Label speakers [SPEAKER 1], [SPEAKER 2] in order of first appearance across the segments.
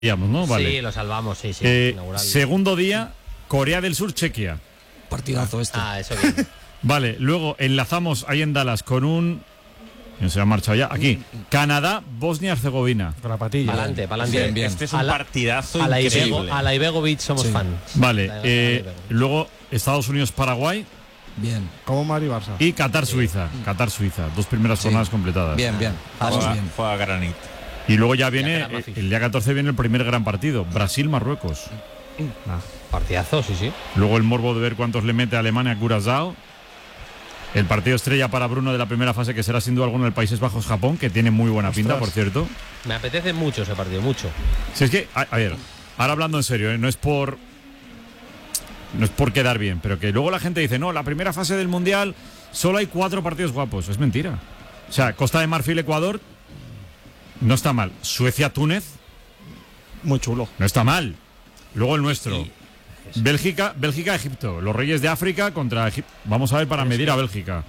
[SPEAKER 1] ¿no? Vale.
[SPEAKER 2] Sí, lo salvamos, sí.
[SPEAKER 1] Segundo día, Corea del Sur, Chequia.
[SPEAKER 3] Partidazo este.
[SPEAKER 2] Eso bien.
[SPEAKER 1] Vale, luego enlazamos ahí en Dallas con un... ¿Quién se ha marchado ya? Aquí. Canadá, Bosnia-Herzegovina.
[SPEAKER 4] Con la patilla.
[SPEAKER 2] Pa'lante.
[SPEAKER 3] Bien.
[SPEAKER 5] Este es un partidazo increíble.
[SPEAKER 2] A la Ibegovic somos fans.
[SPEAKER 1] Vale, luego Estados Unidos, Paraguay.
[SPEAKER 3] Bien.
[SPEAKER 4] Como Madrid y Barça.
[SPEAKER 1] Y Qatar-Suiza. Qatar-Suiza. 2 primeras jornadas completadas.
[SPEAKER 3] Bien. Vamos bien.
[SPEAKER 5] Juega granit.
[SPEAKER 1] Y luego ya viene, el día 14 viene el primer gran partido. Brasil-Marruecos.
[SPEAKER 2] Partidazo, sí.
[SPEAKER 1] Luego el morbo de ver cuántos le mete a Alemania a Curazao. El partido estrella para Bruno de la primera fase, que será sin duda alguno el Países Bajos-Japón, que tiene muy buena pinta, por cierto.
[SPEAKER 2] Me apetece mucho ese partido, mucho.
[SPEAKER 1] Si es que, a ver, ahora hablando en serio, no es por quedar bien, pero que luego la gente dice, no, la primera fase del Mundial solo hay 4 partidos guapos. Es mentira. O sea, Costa de Marfil, Ecuador, no está mal. Suecia, Túnez,
[SPEAKER 4] muy chulo.
[SPEAKER 1] no está mal. Luego el nuestro. Bélgica, Egipto. Los Reyes de África contra Egipto. Vamos a ver para medir a Bélgica.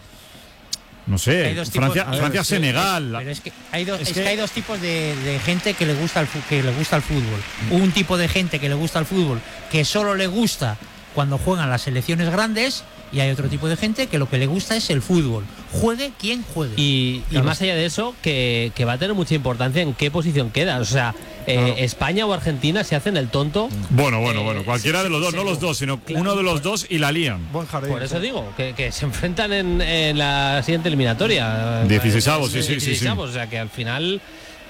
[SPEAKER 1] No sé, Francia, Senegal.
[SPEAKER 6] Pero es que hay dos tipos de gente que le gusta el fútbol. Un tipo de gente que le gusta el fútbol que solo le gusta cuando juegan las selecciones grandes, y hay otro tipo de gente que lo que le gusta es el fútbol. Juegue quien juegue.
[SPEAKER 2] Y más allá de eso, que va a tener mucha importancia en qué posición queda. O sea, España o Argentina se hacen el tonto.
[SPEAKER 1] Bueno, cualquiera de los dos, no los dos, sino uno de los dos y la lían.
[SPEAKER 4] Buen jardín.
[SPEAKER 2] Por eso digo, que se enfrentan en la siguiente eliminatoria.
[SPEAKER 1] 16avos, sí.
[SPEAKER 2] O sea, que al final...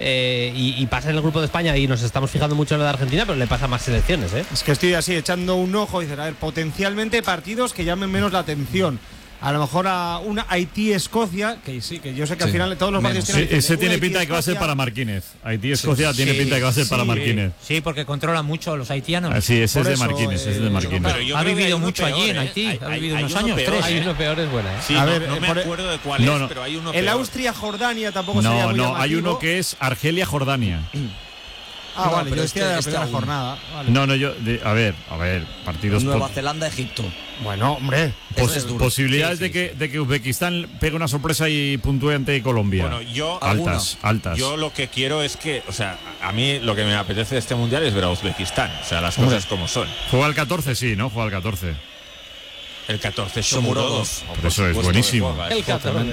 [SPEAKER 2] y pasa en el grupo de España, y nos estamos fijando mucho en lo de Argentina, pero le pasa a más selecciones, ¿eh?
[SPEAKER 4] Es que estoy así echando un ojo y dicen, a ver, potencialmente partidos que llamen menos la atención. A lo mejor a una Haití-Escocia, que sí, que yo sé que al final todos los partidos tienen...
[SPEAKER 1] Ese tiene pinta de que va a ser para Marquínez. Haití-Escocia tiene pinta de que va a ser para Marquínez.
[SPEAKER 6] Sí, porque controlan mucho los haitianos.
[SPEAKER 1] Sí, ese es de Marquínez,
[SPEAKER 6] Ha vivido mucho allí en Haití, ha vivido unos años, 3.
[SPEAKER 2] Hay uno peor, es buena, ¿eh?
[SPEAKER 5] Sí, no me acuerdo de cuál es, pero hay uno peor.
[SPEAKER 4] El Austria-Jordania tampoco sería muy llamativo.
[SPEAKER 1] Hay uno que es Argelia-Jordania.
[SPEAKER 4] Vale, yo decía de la primera jornada. Vale.
[SPEAKER 1] A ver, partidos...
[SPEAKER 3] Nueva Zelanda, Egipto.
[SPEAKER 4] Bueno, hombre.
[SPEAKER 1] Posibilidades de que Uzbekistán pegue una sorpresa y puntúe ante Colombia.
[SPEAKER 5] Bueno,
[SPEAKER 1] altas.
[SPEAKER 5] Yo lo que quiero es que, o sea, a mí lo que me apetece de este mundial es ver a Uzbekistán. O sea, las cosas como son.
[SPEAKER 1] Juega el 14, sí, ¿no? Juega el 14.
[SPEAKER 5] El 14 es Shomurodov.
[SPEAKER 1] Eso es buenísimo.
[SPEAKER 2] El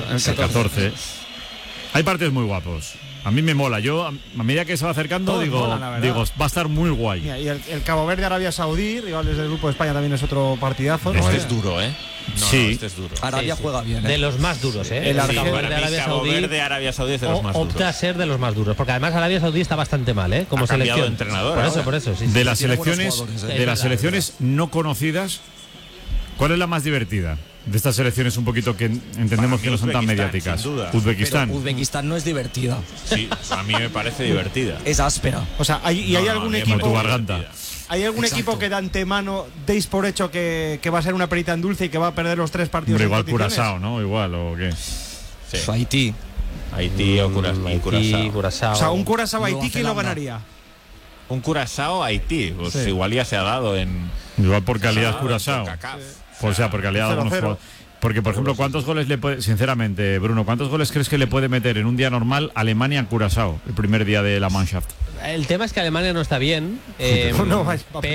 [SPEAKER 1] 14. Hay partidos muy guapos. A mí me mola. Yo, a medida que se va acercando, digo, va a estar muy guay.
[SPEAKER 4] Mira, y el Cabo Verde, Arabia Saudí, rivales del grupo de España, también es otro partidazo.
[SPEAKER 5] Este es duro, ¿eh?
[SPEAKER 1] Sí.
[SPEAKER 5] Este es duro.
[SPEAKER 3] Arabia juega bien, ¿eh?
[SPEAKER 2] De los más duros, ¿eh?
[SPEAKER 5] Cabo Verde, Arabia Saudí es de los más duros.
[SPEAKER 2] Opta a ser de los más duros, porque además Arabia Saudí está bastante mal, ¿eh? Como selección.
[SPEAKER 5] Entrenador.
[SPEAKER 2] Por eso. Sí,
[SPEAKER 1] de las selecciones no conocidas, ¿cuál es la más divertida? De estas selecciones un poquito que entendemos que no son tan mediáticas. Uzbekistán.
[SPEAKER 3] Pero Uzbekistán no es divertida.
[SPEAKER 5] Sí, a mí me parece divertida.
[SPEAKER 3] Es áspera.
[SPEAKER 4] O sea, hay algún equipo...
[SPEAKER 1] tu garganta.
[SPEAKER 4] ¿Hay algún equipo que de antemano deis por hecho que va a ser una perita en dulce y que va a perder los 3 partidos?
[SPEAKER 1] Pero igual Curazao, ¿no? Igual, ¿o qué?
[SPEAKER 5] Sí.
[SPEAKER 3] Haití
[SPEAKER 5] o Curazao.
[SPEAKER 4] O sea, un Curazao-Haití, ¿quién lo ganaría?
[SPEAKER 5] Un Curazao-Haití. Pues igual ya se ha dado en...
[SPEAKER 1] Igual por calidad Curazao. O sea, porque le ha dado unos jugadores. Porque, por ejemplo, ¿cuántos goles le puede, sinceramente, Bruno, cuántos goles crees que le puede meter en un día normal Alemania a Curazao, el primer día de la Mannschaft?
[SPEAKER 2] El tema es que Alemania no está bien, pero no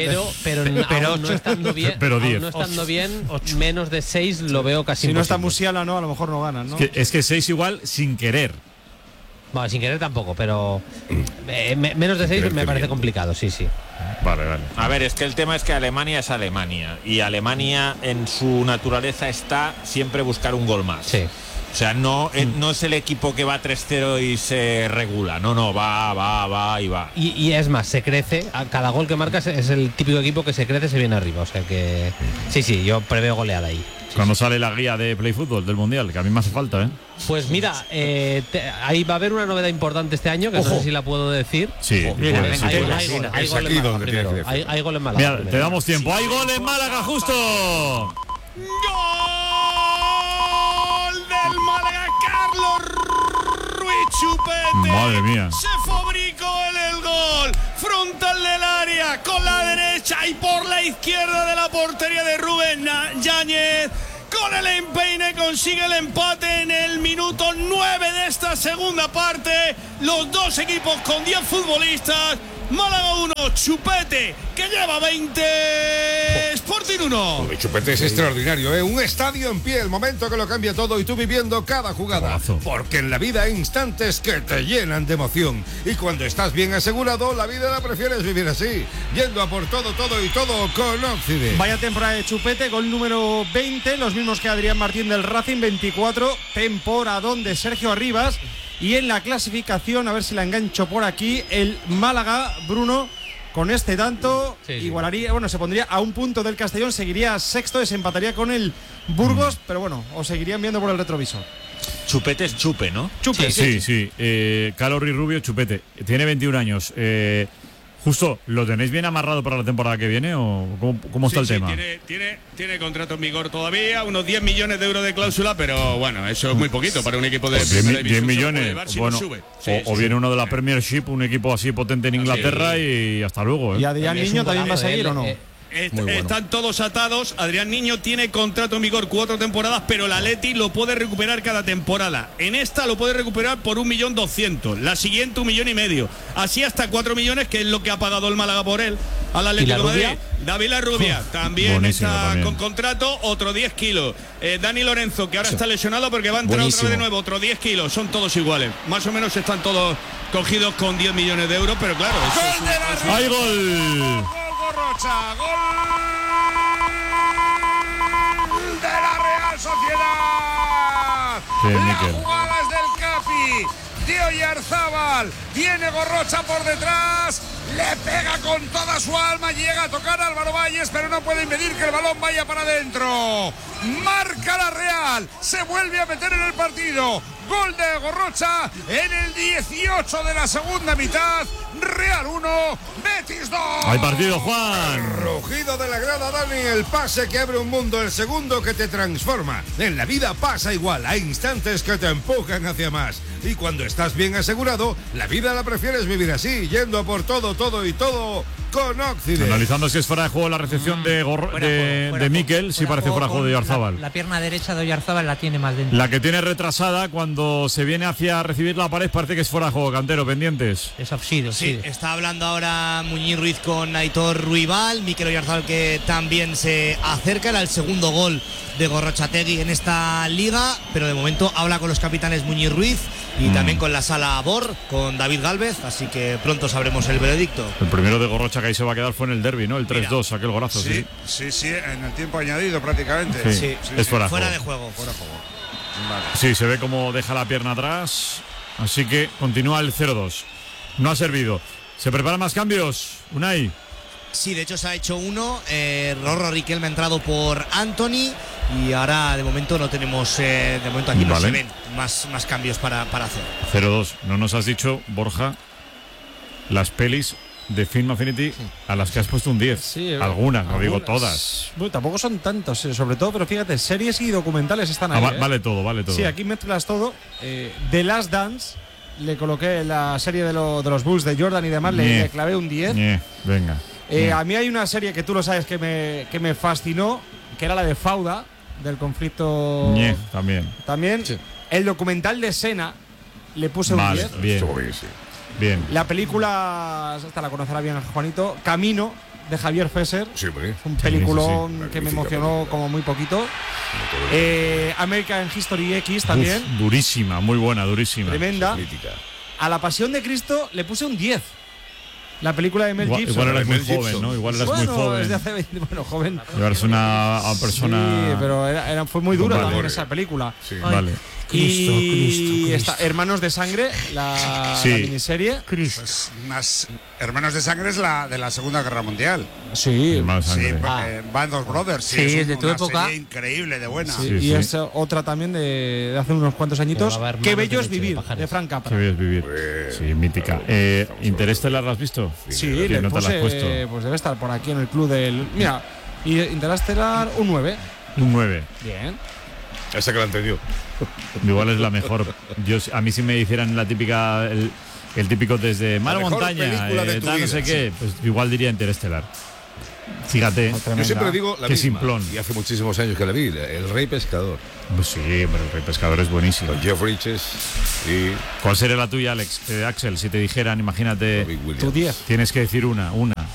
[SPEAKER 2] estando bien,
[SPEAKER 1] pero 10.
[SPEAKER 2] No estando bien, 8. Menos de 6 lo veo casi
[SPEAKER 4] imposible.
[SPEAKER 2] No
[SPEAKER 4] está Musiala, no, a lo mejor no ganan, ¿no?
[SPEAKER 1] Es que 6 igual sin querer.
[SPEAKER 2] Bueno, sin querer tampoco, pero menos de 6 me parece complicado, sí.
[SPEAKER 1] Vale.
[SPEAKER 5] A ver, es que el tema es que Alemania es Alemania, y Alemania en su naturaleza está siempre buscar un gol más.
[SPEAKER 2] Sí.
[SPEAKER 5] O sea, no es el equipo que va 3-0 y se regula. No, va y va.
[SPEAKER 2] Y es más, se crece. A cada gol que marcas es el típico equipo que se crece, se viene arriba. O sea que sí, yo preveo goleada ahí.
[SPEAKER 1] Cuando sale la guía de Play Fútbol del Mundial, que a mí me hace falta, ¿eh?
[SPEAKER 2] Pues mira, ahí va a haber una novedad importante este año, que no sé si la puedo decir.
[SPEAKER 1] Sí,
[SPEAKER 2] hay gol en Málaga primero. Hay gol en Málaga.
[SPEAKER 1] Mira, te damos tiempo. ¡Hay gol en Málaga, justo!
[SPEAKER 7] ¡Gol del Málaga, Carlos Ruiz Chupete!
[SPEAKER 1] Madre mía.
[SPEAKER 7] Se fabricó el gol frontal del área con la derecha y por la izquierda de la portería de Rubén Yáñez. con el empeine consigue el empate en el minuto 9 de esta segunda parte. Los dos equipos con 10 futbolistas. Málaga 1, Chupete, que lleva 20, Sporting 1.
[SPEAKER 8] El Chupete es extraordinario, ¿eh? Un estadio en pie, el momento que lo cambia todo y tú viviendo cada jugada. Porque en la vida hay instantes que te llenan de emoción. Y cuando estás bien asegurado, la vida la prefieres vivir así, yendo a por todo, todo y todo con Occident.
[SPEAKER 4] Vaya temporada de Chupete, gol número 20, los mismos que Adrián Martín del Racing, 24, temporadón de Sergio Arribas. Y en la clasificación, a ver si la engancho por aquí, el Málaga, Bruno, con este tanto, igualaría, bueno, se pondría a un punto del Castellón, seguiría sexto, desempataría con el Burgos, pero bueno, os seguirían viendo por el retrovisor.
[SPEAKER 5] Chupete es Chupe, ¿no?
[SPEAKER 1] Chupe, sí. Calorri Rubio, Chupete. Tiene 21 años. Justo, ¿lo tenéis bien amarrado para la temporada que viene o cómo está el tema?
[SPEAKER 7] Tiene contrato en vigor todavía, unos 10 millones de euros de cláusula, pero bueno, eso es muy poquito para un equipo de
[SPEAKER 1] 10 millones. Bueno, o viene uno de la Premiership, un equipo así potente en Inglaterra y hasta luego.
[SPEAKER 4] ¿Y Adrián Niño también va a seguir o no?
[SPEAKER 7] Están todos atados. Adrián Niño tiene contrato en vigor 4 temporadas, pero el Atleti lo puede recuperar cada temporada. En esta lo puede recuperar por 1.200.000, la siguiente 1,5 millones, así hasta 4 millones, que es lo que ha pagado el Málaga por él al Atlético de Madrid. David Larrubia también está con contrato, otro 10 kilos. Dani Lorenzo, que ahora está lesionado porque va a entrar otra vez de nuevo, otro 10 kilos. Son todos iguales, más o menos están todos cogidos con 10 millones de euros, pero claro,
[SPEAKER 1] ¡hay gol!
[SPEAKER 8] Gorrocha, gol de la Real Sociedad. La jugada es del Capi, de Oyarzábal, viene Gorrocha por detrás, le pega con toda su alma, llega a tocar a Álvaro Valles, pero no puede impedir que el balón vaya para adentro. Marca la Real, se vuelve a meter en el partido. Gol de Gorrocha en el 18 de la segunda mitad. Real 1, Betis 2.
[SPEAKER 1] Hay partido, Juan.
[SPEAKER 8] Rugido de la grada, Dani, el pase que abre un mundo, el segundo que te transforma. En la vida pasa igual, hay instantes que te empujan hacia más. Y cuando estás bien asegurado, la vida la prefieres vivir así, yendo a por todo, todo y todo con Occident.
[SPEAKER 1] Analizando si es fuera de juego la recepción de Mikel, sí parece fuera de juego de Oyarzábal.
[SPEAKER 6] La pierna derecha de Oyarzábal la tiene más dentro.
[SPEAKER 1] La que tiene retrasada cuando se viene hacia recibir la pared parece que es fuera de juego, Cantero, pendientes.
[SPEAKER 6] Es offside.
[SPEAKER 3] Sí, está hablando ahora Muñiz Ruiz con Aitor Ruibal, Mikel Oyarzábal que también se acerca, era el segundo gol de Gorrochategui en esta liga, pero de momento habla con los capitanes Muñiz Ruiz y también con la sala Bor, con David Gálvez, así que pronto sabremos el veredicto.
[SPEAKER 1] El primero de Gorrocha que ahí se va a quedar fue en el derbi, ¿no? El 3-2, aquel golazo.
[SPEAKER 8] Sí, en el tiempo añadido prácticamente.
[SPEAKER 3] Sí.
[SPEAKER 1] Es fuera
[SPEAKER 3] de juego.
[SPEAKER 8] Vale.
[SPEAKER 1] Sí, se ve como deja la pierna atrás, así que continúa el 0-2. No ha servido. ¿Se preparan más cambios, Unai?
[SPEAKER 3] Sí, de hecho se ha hecho uno. Rorro Riquelme ha entrado por Anthony y ahora de momento no tenemos, de momento aquí no se ven más cambios para hacer.
[SPEAKER 1] 0-2. No nos has dicho, Borja, las pelis de Film Affinity a las que has puesto un 10.
[SPEAKER 4] Sí,
[SPEAKER 1] algunas, no digo todas.
[SPEAKER 4] Bueno, tampoco son tantos, sobre todo, pero fíjate, series y documentales están ahí.
[SPEAKER 1] Vale todo.
[SPEAKER 4] Sí, aquí mezclas todo. The Last Dance, le coloqué la serie de los Bulls de Jordan y demás, le clavé un 10.
[SPEAKER 1] Venga.
[SPEAKER 4] A mí hay una serie que tú lo sabes que me fascinó, que era la de Fauda, del conflicto. También. Sí. El documental de Sena le puse un 10.
[SPEAKER 1] Bien.
[SPEAKER 4] La película, esta la conocerá bien Juanito, Camino, de Javier Fesser.
[SPEAKER 8] Sí,
[SPEAKER 4] un peliculón que me emocionó como muy poquito. American History X también.
[SPEAKER 1] Durísima, muy buena, durísima.
[SPEAKER 4] Tremenda. A La Pasión de Cristo le puse un 10. La película de Mel Gibson.
[SPEAKER 1] Igual eras muy joven, ¿no? Igual eras muy joven.
[SPEAKER 4] Desde hace 20, joven.
[SPEAKER 1] Eres una persona.
[SPEAKER 4] Sí, pero fue muy dura también esa película.
[SPEAKER 1] Sí. Vale.
[SPEAKER 4] Está Hermanos de Sangre, la miniserie.
[SPEAKER 8] Pues más Hermanos de Sangre es la de la Segunda Guerra Mundial.
[SPEAKER 4] Sí,
[SPEAKER 8] Band of Brothers.
[SPEAKER 6] Sí, es de tu época.
[SPEAKER 8] Serie increíble, de buena.
[SPEAKER 4] Y es otra también de hace unos cuantos añitos. Qué bello es vivir, de Frank Capra.
[SPEAKER 1] Qué bello es vivir. Sí, mítica. ¿Interestelar la has visto?
[SPEAKER 4] Sí, le puse, pues debe estar por aquí en el club del. Mira, Interestelar un 9.
[SPEAKER 1] Un 9.
[SPEAKER 4] Bien.
[SPEAKER 8] Esa que la entendió.
[SPEAKER 1] Igual es la mejor. A mí si me hicieran la típica el típico desde Mar o Montaña, no sé qué, pues igual diría Interestelar. Fíjate.
[SPEAKER 8] Yo siempre digo la
[SPEAKER 1] Qué
[SPEAKER 8] misma,
[SPEAKER 1] simplón.
[SPEAKER 8] y hace muchísimos años que la vi, El Rey Pescador.
[SPEAKER 1] Pues sí, pero el Rey Pescador es buenísimo.
[SPEAKER 8] Con Jeff Bridges y
[SPEAKER 1] ¿Cuál sería la tuya, Alex? Axel, si te dijeran, imagínate,
[SPEAKER 8] Robin Williams.
[SPEAKER 4] Tu 10.
[SPEAKER 1] tienes que decir una.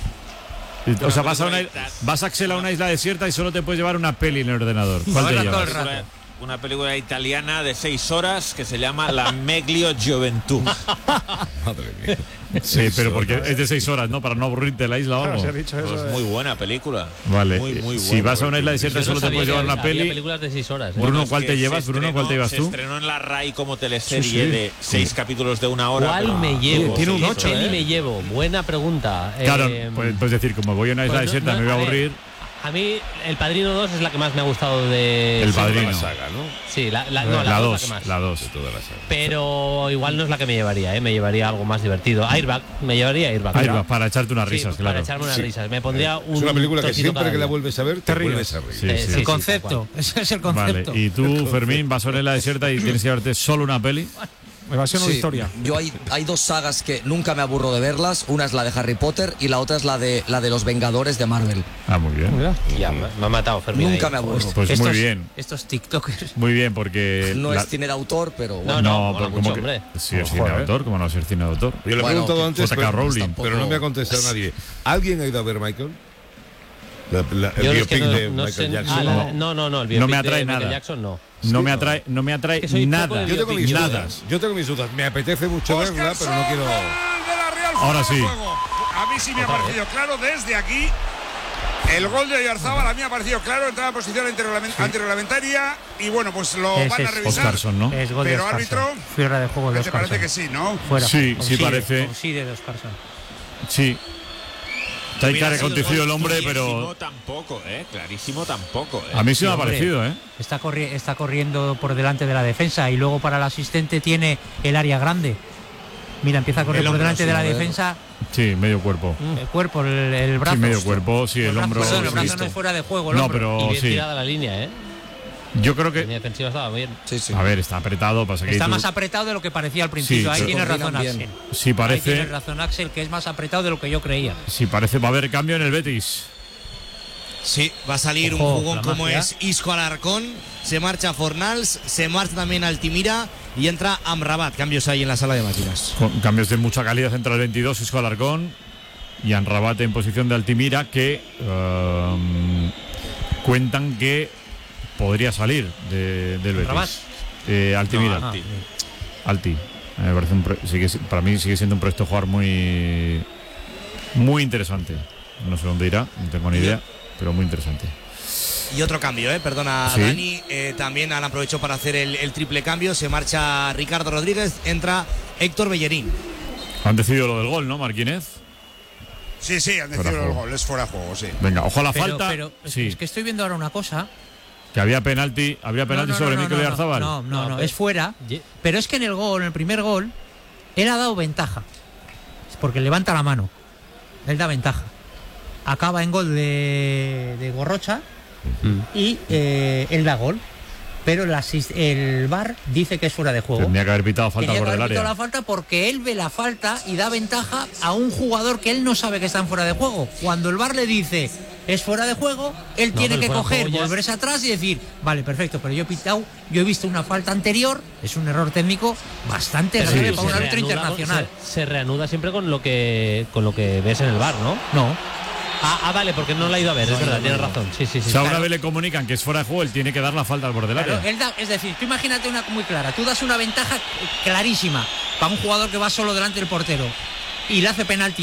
[SPEAKER 1] O sea, vas Axel a una isla desierta y solo te puedes llevar una peli en el ordenador. ¿Cuál te
[SPEAKER 6] Ahora todo el
[SPEAKER 1] llevas?
[SPEAKER 6] rato.
[SPEAKER 5] Una película italiana de 6 horas que se llama La Meglio Gioventù.
[SPEAKER 8] Madre mía.
[SPEAKER 1] Sí, pero porque es de 6 horas, ¿no? Para no aburrirte la isla o
[SPEAKER 4] Claro,
[SPEAKER 1] algo.
[SPEAKER 4] se ha dicho eso.
[SPEAKER 5] Pues muy buena película.
[SPEAKER 1] Vale.
[SPEAKER 5] Muy
[SPEAKER 1] Si vas a una isla desierta
[SPEAKER 2] Yo no
[SPEAKER 1] solo te
[SPEAKER 2] sabía
[SPEAKER 1] puedes llevar
[SPEAKER 2] que
[SPEAKER 1] una
[SPEAKER 2] había
[SPEAKER 1] peli.
[SPEAKER 2] películas de 6 horas.
[SPEAKER 1] Bruno,
[SPEAKER 5] Es
[SPEAKER 1] ¿cuál
[SPEAKER 5] que
[SPEAKER 1] te
[SPEAKER 5] se
[SPEAKER 1] llevas? Bruno, ¿cuál te llevas
[SPEAKER 5] se
[SPEAKER 1] tú?
[SPEAKER 5] estrenó en la RAI como teleserie
[SPEAKER 1] Sí, sí.
[SPEAKER 5] de 6 capítulos de 1 hora.
[SPEAKER 2] ¿Cuál
[SPEAKER 5] pero-
[SPEAKER 2] me llevo?
[SPEAKER 4] Tiene un
[SPEAKER 2] ¿Qué
[SPEAKER 4] 8,
[SPEAKER 2] peli me llevo? Buena pregunta.
[SPEAKER 1] Claro, puedes decir, como voy a una isla
[SPEAKER 2] pues no-
[SPEAKER 1] desierta,
[SPEAKER 2] no,
[SPEAKER 1] me voy a
[SPEAKER 2] ver,
[SPEAKER 1] aburrir.
[SPEAKER 2] A mí, El Padrino 2 es la que más me ha gustado de.
[SPEAKER 1] El
[SPEAKER 8] Toda
[SPEAKER 1] Padrino.
[SPEAKER 8] la saga, ¿no?
[SPEAKER 2] Sí, la
[SPEAKER 1] La
[SPEAKER 2] 2 la que
[SPEAKER 1] 2,
[SPEAKER 2] más.
[SPEAKER 1] la 2.
[SPEAKER 8] De toda la saga.
[SPEAKER 2] Pero igual no es la que me llevaría, ¿eh? Me llevaría algo más divertido. Airbag, me llevaría Airbag.
[SPEAKER 1] Ahí va, para echarte unas
[SPEAKER 2] Sí,
[SPEAKER 1] risas, claro.
[SPEAKER 2] Para echarme unas
[SPEAKER 8] Sí.
[SPEAKER 2] risas. Me pondría un.
[SPEAKER 8] Es una película que
[SPEAKER 2] trocito
[SPEAKER 8] siempre
[SPEAKER 2] cada
[SPEAKER 8] que la
[SPEAKER 2] día.
[SPEAKER 8] vuelves a ver, te vuelves a reír.
[SPEAKER 1] Sí, sí.
[SPEAKER 2] Sí,
[SPEAKER 6] El
[SPEAKER 2] sí,
[SPEAKER 6] concepto, ese es el
[SPEAKER 1] Vale,
[SPEAKER 6] concepto.
[SPEAKER 1] y tú, Fermín, vas a una isla desierta y tienes que llevarte solo una peli.
[SPEAKER 4] Evasión o
[SPEAKER 9] Sí,
[SPEAKER 4] historia.
[SPEAKER 9] Yo hay dos sagas que nunca me aburro de verlas. Una es la de Harry Potter y la otra es la de los Vengadores de Marvel.
[SPEAKER 1] Ah, muy bien.
[SPEAKER 4] Mira.
[SPEAKER 2] Ya, me ha matado Fermín.
[SPEAKER 9] Nunca
[SPEAKER 2] ahí.
[SPEAKER 9] me aburro.
[SPEAKER 1] Pues
[SPEAKER 6] estos,
[SPEAKER 1] muy bien.
[SPEAKER 6] Estos TikTokers.
[SPEAKER 1] Muy bien, porque.
[SPEAKER 9] No es cine de autor, pero bueno.
[SPEAKER 2] No, mola
[SPEAKER 1] pero
[SPEAKER 2] mucho,
[SPEAKER 1] como que.
[SPEAKER 2] hombre.
[SPEAKER 1] Sí, es
[SPEAKER 4] Ojo,
[SPEAKER 1] cine de autor, ¿cómo no va a ser cine de autor?
[SPEAKER 8] Yo le he
[SPEAKER 9] Bueno,
[SPEAKER 8] preguntado
[SPEAKER 9] que
[SPEAKER 8] antes,
[SPEAKER 1] J.K. Rowling.
[SPEAKER 8] pero no me ha contestado nadie. ¿Alguien ha ido a ver Michael? El
[SPEAKER 2] Yo es
[SPEAKER 8] biopic
[SPEAKER 2] que
[SPEAKER 8] de
[SPEAKER 2] no
[SPEAKER 8] Michael
[SPEAKER 2] sé-
[SPEAKER 8] Jackson.
[SPEAKER 2] no, el
[SPEAKER 1] No me
[SPEAKER 2] biopic
[SPEAKER 1] atrae
[SPEAKER 2] de Michael
[SPEAKER 1] nada.
[SPEAKER 2] Jackson no.
[SPEAKER 1] No me atrae
[SPEAKER 2] que soy poco
[SPEAKER 1] nada.
[SPEAKER 2] de
[SPEAKER 8] Yo tengo mis
[SPEAKER 2] biopic,
[SPEAKER 8] dudas. Yo tengo mis dudas. Me apetece mucho verla, pero no quiero. Gol de la Real
[SPEAKER 1] Ahora
[SPEAKER 8] fuera de
[SPEAKER 1] sí.
[SPEAKER 8] juego. A mí sí me ha parecido claro desde aquí. El gol de Oyarzábal a mí me ha parecido claro, entrada en posición antirreglamentaria y bueno, pues lo
[SPEAKER 6] Ese
[SPEAKER 8] van a
[SPEAKER 6] es
[SPEAKER 8] revisar.
[SPEAKER 1] Oscarson, ¿no?
[SPEAKER 6] Es gol de
[SPEAKER 8] Pero
[SPEAKER 6] Oscarson.
[SPEAKER 8] árbitro,
[SPEAKER 6] Fuera de juego de
[SPEAKER 8] ¿te
[SPEAKER 6] Oscarson.
[SPEAKER 8] parece que sí, no?
[SPEAKER 6] Fuera.
[SPEAKER 1] Sí,
[SPEAKER 6] Con
[SPEAKER 1] sí
[SPEAKER 6] Side,
[SPEAKER 1] parece.
[SPEAKER 6] con Side de Oscarson.
[SPEAKER 1] Sí. Está ahí
[SPEAKER 5] Hubiera
[SPEAKER 1] cara
[SPEAKER 5] sido
[SPEAKER 1] acontecido el hombre,
[SPEAKER 5] clarísimo
[SPEAKER 1] pero.
[SPEAKER 5] tampoco, clarísimo tampoco.
[SPEAKER 1] A mí sí me ha
[SPEAKER 6] hombre.
[SPEAKER 1] parecido, ¿eh?
[SPEAKER 6] Está corriendo por delante de la defensa y luego para el asistente tiene el área grande. Mira, empieza a correr
[SPEAKER 9] El
[SPEAKER 6] por
[SPEAKER 9] hombro,
[SPEAKER 6] delante
[SPEAKER 9] sí,
[SPEAKER 6] de la
[SPEAKER 9] a ver.
[SPEAKER 6] defensa.
[SPEAKER 1] Sí, medio cuerpo.
[SPEAKER 6] El cuerpo, el brazo.
[SPEAKER 1] Sí, medio cuerpo, sí, el
[SPEAKER 6] brazo,
[SPEAKER 1] hombro.
[SPEAKER 6] perdón, el
[SPEAKER 1] sí.
[SPEAKER 6] brazo no es fuera de juego. el
[SPEAKER 1] No,
[SPEAKER 6] hombro.
[SPEAKER 2] Y
[SPEAKER 1] pero
[SPEAKER 2] bien
[SPEAKER 1] sí.
[SPEAKER 2] tirada la línea, ¿eh?
[SPEAKER 1] Yo creo
[SPEAKER 2] La línea
[SPEAKER 1] que.
[SPEAKER 2] defensiva estaba bien.
[SPEAKER 9] Sí, sí.
[SPEAKER 1] A ver, está apretado. Pasa que
[SPEAKER 6] Está
[SPEAKER 1] tú-
[SPEAKER 6] más apretado de lo que parecía al principio.
[SPEAKER 1] Sí,
[SPEAKER 6] Ahí
[SPEAKER 1] se
[SPEAKER 6] tienes razón,
[SPEAKER 9] combinan
[SPEAKER 6] Axel.
[SPEAKER 9] bien.
[SPEAKER 1] Sí,
[SPEAKER 6] Ahí
[SPEAKER 1] parece.
[SPEAKER 6] tienes razón, Axel, que es más apretado de lo que yo creía.
[SPEAKER 1] Sí, parece. Va a haber cambio en el Betis.
[SPEAKER 3] Sí, va a salir
[SPEAKER 6] Ojo,
[SPEAKER 3] un jugón
[SPEAKER 6] la
[SPEAKER 3] como
[SPEAKER 6] magia.
[SPEAKER 3] es Isco Alarcón. Se marcha Fornals, se marcha también Altimira y entra Amrabat. Cambios ahí en la sala de máquinas.
[SPEAKER 1] Con cambios de mucha calidad entre el 22, Isco Alarcón y Anrabate en posición de Altimira, que cuentan que podría salir del Betis.
[SPEAKER 6] ¿Rabat?
[SPEAKER 1] Altimira.
[SPEAKER 5] No, Alti.
[SPEAKER 1] Alti. Me parece para mí sigue siendo un proyecto jugar muy interesante. No sé dónde irá, no tengo ni idea, pero muy interesante.
[SPEAKER 3] Y otro cambio, perdona
[SPEAKER 1] Sí.
[SPEAKER 3] Dani. También han aprovechado para hacer el triple cambio. Se marcha Ricardo Rodríguez, entra Héctor Bellerín.
[SPEAKER 1] Han decidido lo del gol, ¿no, Marquínez?
[SPEAKER 8] Sí, sí, han
[SPEAKER 1] Fuera
[SPEAKER 8] decidido el
[SPEAKER 1] juego.
[SPEAKER 8] gol, es fuera de juego, sí.
[SPEAKER 1] Venga, ojo a la
[SPEAKER 6] Pero,
[SPEAKER 1] falta.
[SPEAKER 6] pero
[SPEAKER 1] sí,
[SPEAKER 6] es que estoy viendo ahora una cosa.
[SPEAKER 1] que había penalti sobre Mikel Oyarzabal.
[SPEAKER 6] No,
[SPEAKER 2] No,
[SPEAKER 6] es fuera. Pero es que en el primer gol, él ha dado ventaja. Es porque levanta la mano. Él da ventaja. Acaba en gol de Gorrocha y él da gol. Pero el VAR dice que es fuera de juego.
[SPEAKER 1] Tendría que haber pitado falta
[SPEAKER 6] Tenía
[SPEAKER 1] por
[SPEAKER 6] que
[SPEAKER 1] el
[SPEAKER 6] haber pitado
[SPEAKER 1] área.
[SPEAKER 6] la falta porque él ve la falta y da ventaja a un jugador que él no sabe que está en fuera de juego. Cuando el VAR le dice es fuera de juego, él
[SPEAKER 2] No,
[SPEAKER 6] tiene
[SPEAKER 2] pero
[SPEAKER 6] que
[SPEAKER 2] fuera de
[SPEAKER 6] coger,
[SPEAKER 2] juego ya es-
[SPEAKER 6] volverse atrás y decir, vale, perfecto, pero yo he pitado, yo he visto una falta anterior, es un error técnico bastante
[SPEAKER 2] Pero
[SPEAKER 6] grave
[SPEAKER 2] sí,
[SPEAKER 6] para un
[SPEAKER 2] se
[SPEAKER 6] árbitro
[SPEAKER 2] reanuda
[SPEAKER 6] internacional.
[SPEAKER 2] se reanuda siempre con lo que ves en el bar, ¿no?
[SPEAKER 6] No.
[SPEAKER 2] Vale, porque no la ha ido a ver, es verdad, tienes razón. Sí, sí, sí.
[SPEAKER 1] O sea,
[SPEAKER 2] Claro.
[SPEAKER 1] una vez le comunican que es fuera de juego, él tiene que dar la falta al borde del
[SPEAKER 6] Claro,
[SPEAKER 1] área.
[SPEAKER 6] él es decir, tú imagínate una muy clara, tú das una ventaja clarísima para un jugador que va solo delante del portero y le hace penalti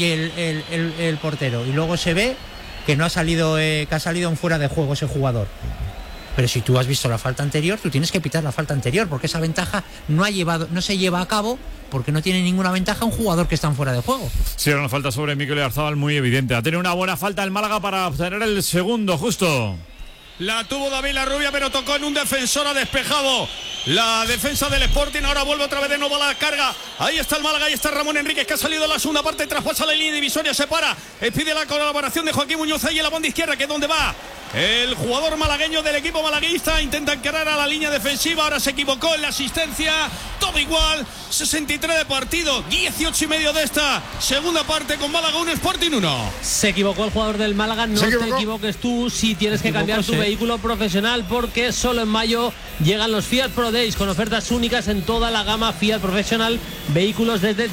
[SPEAKER 6] el portero y luego se ve que no ha salido que ha salido en fuera de juego ese jugador. Pero si tú has visto la falta anterior, tú tienes que pitar la falta anterior porque esa ventaja no se lleva a cabo porque no tiene ninguna ventaja un jugador que está en fuera de juego.
[SPEAKER 1] Sí, era una falta sobre Mikel Oyarzabal muy evidente. Ha tenido una buena falta el Málaga para obtener el segundo, justo.
[SPEAKER 7] La tuvo David Larrubia, pero tocó en un defensor, ha despejado la defensa del Sporting. Ahora vuelve otra vez de nuevo a la carga. Ahí está el Málaga, ahí está Ramón Enríquez, que ha salido en la segunda parte, traspasa la línea divisoria, se para. Pide la colaboración de Joaquín Muñoz ahí en la banda izquierda, que es donde va El jugador malagueño del equipo malaguista intenta encarar a la línea defensiva. Ahora se equivocó en la asistencia. Todo igual. 63 de partido. 18,5 de esta segunda parte con Málaga 1, Sporting 1.
[SPEAKER 2] Se equivocó el jugador del Málaga. No te equivoques tú si tienes que cambiar tu vehículo profesional, porque solo en mayo llegan los Fiat Pro Days con ofertas únicas en toda la gama Fiat Professional. Vehículos desde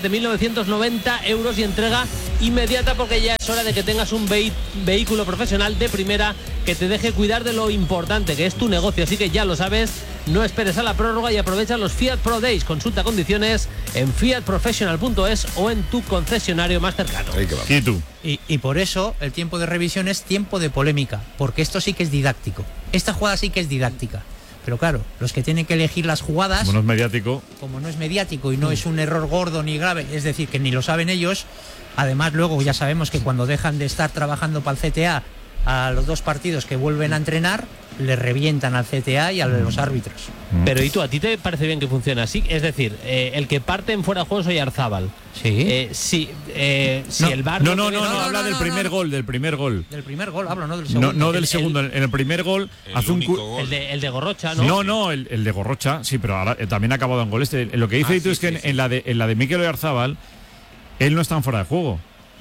[SPEAKER 2] 17.990 euros y entrega inmediata, porque ya es hora de que tengas un vehículo profesional de primera que te deje cuidar de lo importante que es tu negocio. Así que ya lo sabes, no esperes a la prórroga y aprovecha los Fiat Pro Days. Consulta condiciones en fiatprofessional.es o en tu concesionario más cercano.
[SPEAKER 1] ¿Y tú?
[SPEAKER 6] Y por eso el tiempo de revisión es tiempo de polémica, porque esto sí que es didáctico. Esta jugada sí que es didáctica. Pero claro, los que tienen que elegir las jugadas,
[SPEAKER 1] como no es mediático
[SPEAKER 6] y no es un error gordo ni grave, es decir, que ni lo saben ellos. Además, luego ya sabemos que cuando dejan de estar trabajando para el CTA, a los 2 partidos que vuelven a entrenar, le revientan al CTA y a los árbitros.
[SPEAKER 2] Pero ¿y tú, a ti te parece bien que funcione así? Es decir, el que parte en fuera de juego es Oyarzábal.
[SPEAKER 6] Sí.
[SPEAKER 2] Si el VAR
[SPEAKER 1] no, habla del primer gol. Del primer gol
[SPEAKER 6] hablo, no del segundo.
[SPEAKER 1] No del segundo. En el primer gol hace un
[SPEAKER 2] gol. El de Gorrocha, ¿no?
[SPEAKER 1] No, el de Gorrocha, sí, pero ahora, también ha acabado en gol. Lo que dice tú es que en la de Mikel Oyarzábal, él no está en fuera de juego.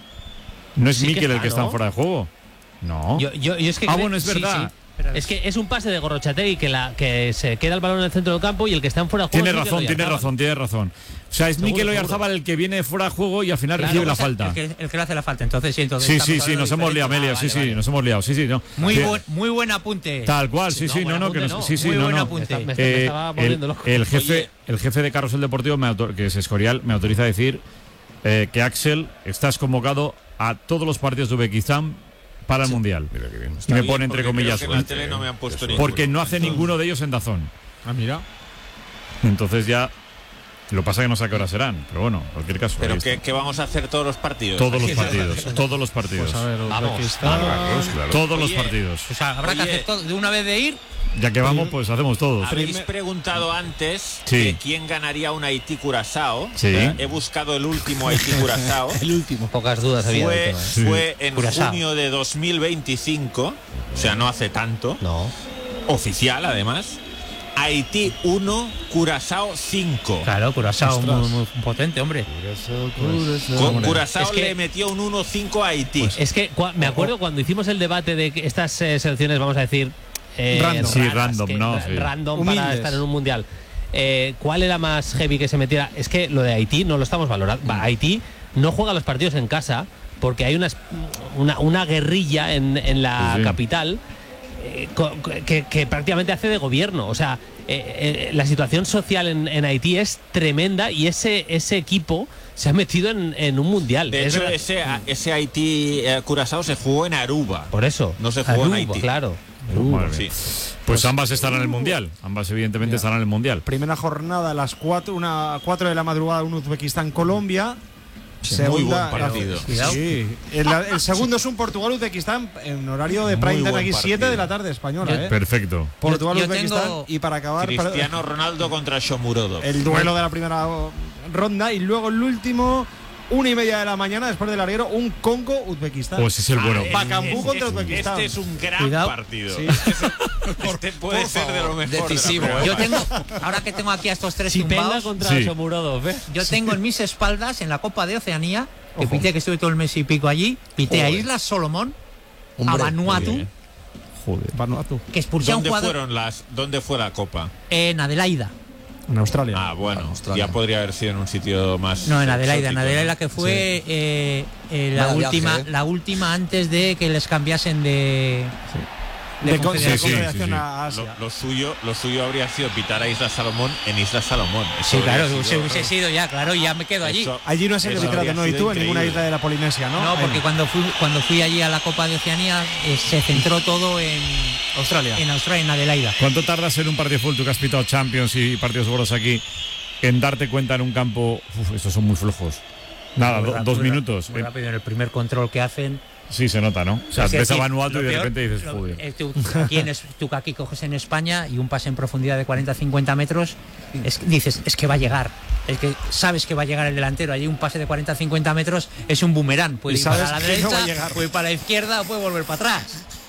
[SPEAKER 1] No es Mikel el que está en fuera de juego. No.
[SPEAKER 2] Yo es que
[SPEAKER 1] bueno, es verdad.
[SPEAKER 2] Sí. Es que es un pase de Gorrochategui que se queda el balón en el centro del campo y el que está en fuera de juego.
[SPEAKER 1] Tiene razón. O sea, es Mikel Oyarzábal el que viene fuera de juego y al final recibe la falta.
[SPEAKER 6] El que le hace la falta, entonces
[SPEAKER 1] sí, nos hemos liado, Amelia. Nos hemos liado. No.
[SPEAKER 6] Muy buen apunte.
[SPEAKER 1] Tal cual, muy
[SPEAKER 6] buen apunte.
[SPEAKER 2] Me estaba volviendo loco.
[SPEAKER 1] El jefe de Carrusel Deportivo, que es Escorial, me autoriza a decir que Axel, estás convocado a todos los partidos de Uzbekistán para el Mundial.
[SPEAKER 5] Mira qué bien.
[SPEAKER 1] Y me pone entre comillas
[SPEAKER 5] en la tele no me han puesto
[SPEAKER 1] porque no hace ninguno de ellos en DAZN.
[SPEAKER 4] Mira.
[SPEAKER 1] Entonces ya lo pasa que no sé a qué hora serán, pero bueno, en cualquier caso.
[SPEAKER 5] Pero ¿qué vamos a hacer todos los partidos?
[SPEAKER 1] Todos los partidos.
[SPEAKER 4] Pues a ver,
[SPEAKER 2] vamos.
[SPEAKER 1] Claro. Todos los partidos.
[SPEAKER 6] O sea, habrá que hacer todo de una vez de ir.
[SPEAKER 1] Ya que vamos, pues hacemos todos.
[SPEAKER 5] Habéis preguntado antes quién ganaría un Haití-Curazao.
[SPEAKER 1] Sí.
[SPEAKER 5] He buscado el último Haití-Curazao.
[SPEAKER 2] El último. Pocas dudas había.
[SPEAKER 5] Fue en junio de 2025, o sea, no hace tanto.
[SPEAKER 2] No.
[SPEAKER 5] Oficial, además. Haití 1, Curazao 5.
[SPEAKER 6] Claro, Curazao muy potente, hombre.
[SPEAKER 5] Curazao le metió un 1-5 a Haití.
[SPEAKER 2] Pues es que me acuerdo cuando hicimos el debate de que estas selecciones, vamos a decir, random para estar en un mundial. ¿Cuál era más heavy que se metiera? Es que lo de Haití no lo estamos valorando. Haití no juega los partidos en casa porque hay una guerrilla en la capital que prácticamente hace de gobierno. O sea, la situación social en Haití es tremenda y ese equipo se ha metido en un mundial.
[SPEAKER 5] De hecho, ese Haití-Curazao se jugó en Aruba.
[SPEAKER 2] Por eso.
[SPEAKER 5] No se jugó en Haití.
[SPEAKER 2] Claro.
[SPEAKER 5] Sí.
[SPEAKER 1] Pues ambas estarán en el Mundial. Ambas evidentemente estarán en el Mundial.
[SPEAKER 4] Primera jornada a las 4 de la madrugada, un Uzbekistán-Colombia.
[SPEAKER 5] Muy buen partido.
[SPEAKER 4] Sí. El segundo es un Portugal-Uzbekistán en horario de prime time aquí, 7 de la tarde española.
[SPEAKER 1] Perfecto.
[SPEAKER 4] Portugal-Uzbekistán y para acabar
[SPEAKER 5] Cristiano Ronaldo contra Shomurodov.
[SPEAKER 4] El duelo de la primera ronda y luego el último 1:30 de la mañana, después del larguero, un Congo-Uzbekistán.
[SPEAKER 1] Pues es el bueno.
[SPEAKER 4] Bacambú contra Uzbekistán.
[SPEAKER 5] Este es un gran partido. Sí. Este puede ser de lo mejor.
[SPEAKER 6] Decisivo. Yo tengo, ahora que tengo aquí a estos tres
[SPEAKER 2] tumbados contra Shomurodov,
[SPEAKER 6] yo tengo en mis espaldas, en la Copa de Oceanía, que pité, que estuve todo el mes y pico allí, pité a Islas Solomón, a Vanuatu.
[SPEAKER 1] Vanuatu.
[SPEAKER 6] Que expulsé a un jugador.
[SPEAKER 5] ¿Dónde fue la Copa?
[SPEAKER 6] En Adelaida.
[SPEAKER 4] En Australia.
[SPEAKER 5] Ah, bueno, ya podría haber sido en un sitio más.
[SPEAKER 6] No, en Adelaida. En Adelaida, que fue la última antes de que les cambiasen de
[SPEAKER 4] confederación a Asia.
[SPEAKER 5] Lo suyo habría sido pitar a Islas Salomón en Islas Salomón.
[SPEAKER 6] Sí, claro, hubiese sido ya, claro, y ya me quedo allí.
[SPEAKER 4] Allí no se le pitrado, ¿no? Y tú en ninguna isla de la Polinesia, ¿no?
[SPEAKER 6] No, porque cuando fui allí a la Copa de Oceanía se centró todo en
[SPEAKER 4] Australia.
[SPEAKER 6] En Australia, en Adelaida.
[SPEAKER 1] ¿Cuánto tardas en un partido full? Tú que has pitado Champions y partidos gordos aquí, en darte cuenta en un campo? Estos son muy flojos. Nada, 2 minutos.
[SPEAKER 6] Muy rápido, en el primer control que hacen.
[SPEAKER 1] Sí, se nota, ¿no? O sea, ves a Vanuatu y de repente dices, joder.
[SPEAKER 6] Tú aquí coges en España y un pase en profundidad de 40-50 metros, dices, es que va a llegar. Es que sabes que va a llegar el delantero. Allí un pase de 40-50 metros es un boomerang. Puede ir para la derecha, puede ir para la izquierda o puede volver para atrás.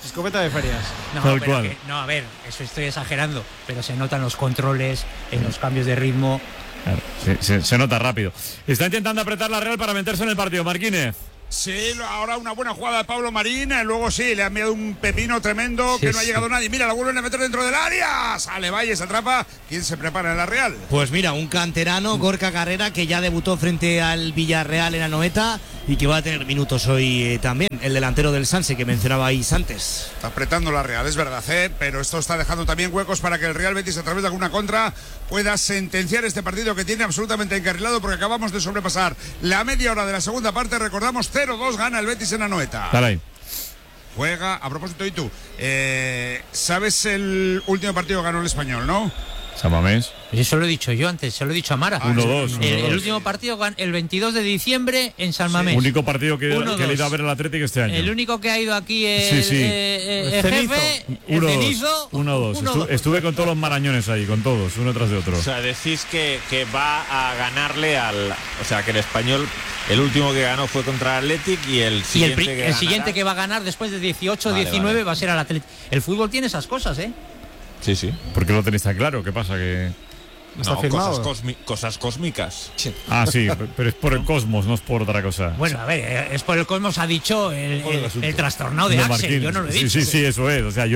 [SPEAKER 4] Escopeta de ferias.
[SPEAKER 1] Tal cual.
[SPEAKER 6] A ver, eso estoy exagerando, pero se notan los controles, en los cambios de ritmo.
[SPEAKER 1] Claro, se nota rápido. Está intentando apretar la Real para meterse en el partido, Marquínez.
[SPEAKER 8] Sí, ahora una buena jugada de Pablo Marín. Luego sí, le ha enviado un pepino tremendo que no ha llegado nadie. Mira, la vuelven a meter dentro del área. Sale Valles, atrapa. ¿Quién se prepara en la Real?
[SPEAKER 3] Pues mira, un canterano, Gorka Carrera, que ya debutó frente al Villarreal en Anoeta y que va a tener minutos hoy también. El delantero del Sanse que mencionabais antes.
[SPEAKER 8] Está apretando la Real, es verdad, pero esto está dejando también huecos para que el Real Betis, a través de alguna contra, pueda sentenciar este partido que tiene absolutamente encarrilado, porque acabamos de sobrepasar la media hora de la segunda parte. Recordamos, 0-2 gana el Betis en Anoeta.
[SPEAKER 1] Dale ahí.
[SPEAKER 8] Juega, a propósito, ¿y tú? ¿Sabes el último partido que ganó el Español, no?
[SPEAKER 1] San Mamés.
[SPEAKER 6] Eso lo he dicho yo antes, se lo he dicho a Mara.
[SPEAKER 1] 1-2.
[SPEAKER 6] El último partido, el 22 de diciembre en San Mamés.
[SPEAKER 1] El único partido que le he ido a ver al Atlético este año.
[SPEAKER 6] El único que ha ido aquí
[SPEAKER 1] el
[SPEAKER 6] jefe,
[SPEAKER 1] 1-2. Estuve con todos los marañones ahí, con todos, uno tras de otro.
[SPEAKER 5] O sea, decís que va a ganarle o sea, que el Español, el último que ganó fue contra el Athletic y el siguiente
[SPEAKER 6] que va a ganar después de 18-19 va a ser al Athletic. El fútbol tiene esas cosas, ¿eh?
[SPEAKER 5] Sí, sí.
[SPEAKER 1] ¿Por qué lo tenéis tan claro? ¿Qué pasa? Que
[SPEAKER 4] está firmado.
[SPEAKER 5] Cosas cósmicas.
[SPEAKER 1] Sí. Ah, sí, pero es por el cosmos, no es por otra cosa.
[SPEAKER 6] Bueno, a ver, es por el cosmos, ha dicho el trastornado de Axel,
[SPEAKER 1] Marquín.
[SPEAKER 6] yo no lo he dicho.
[SPEAKER 1] Sí, eso es. O sea,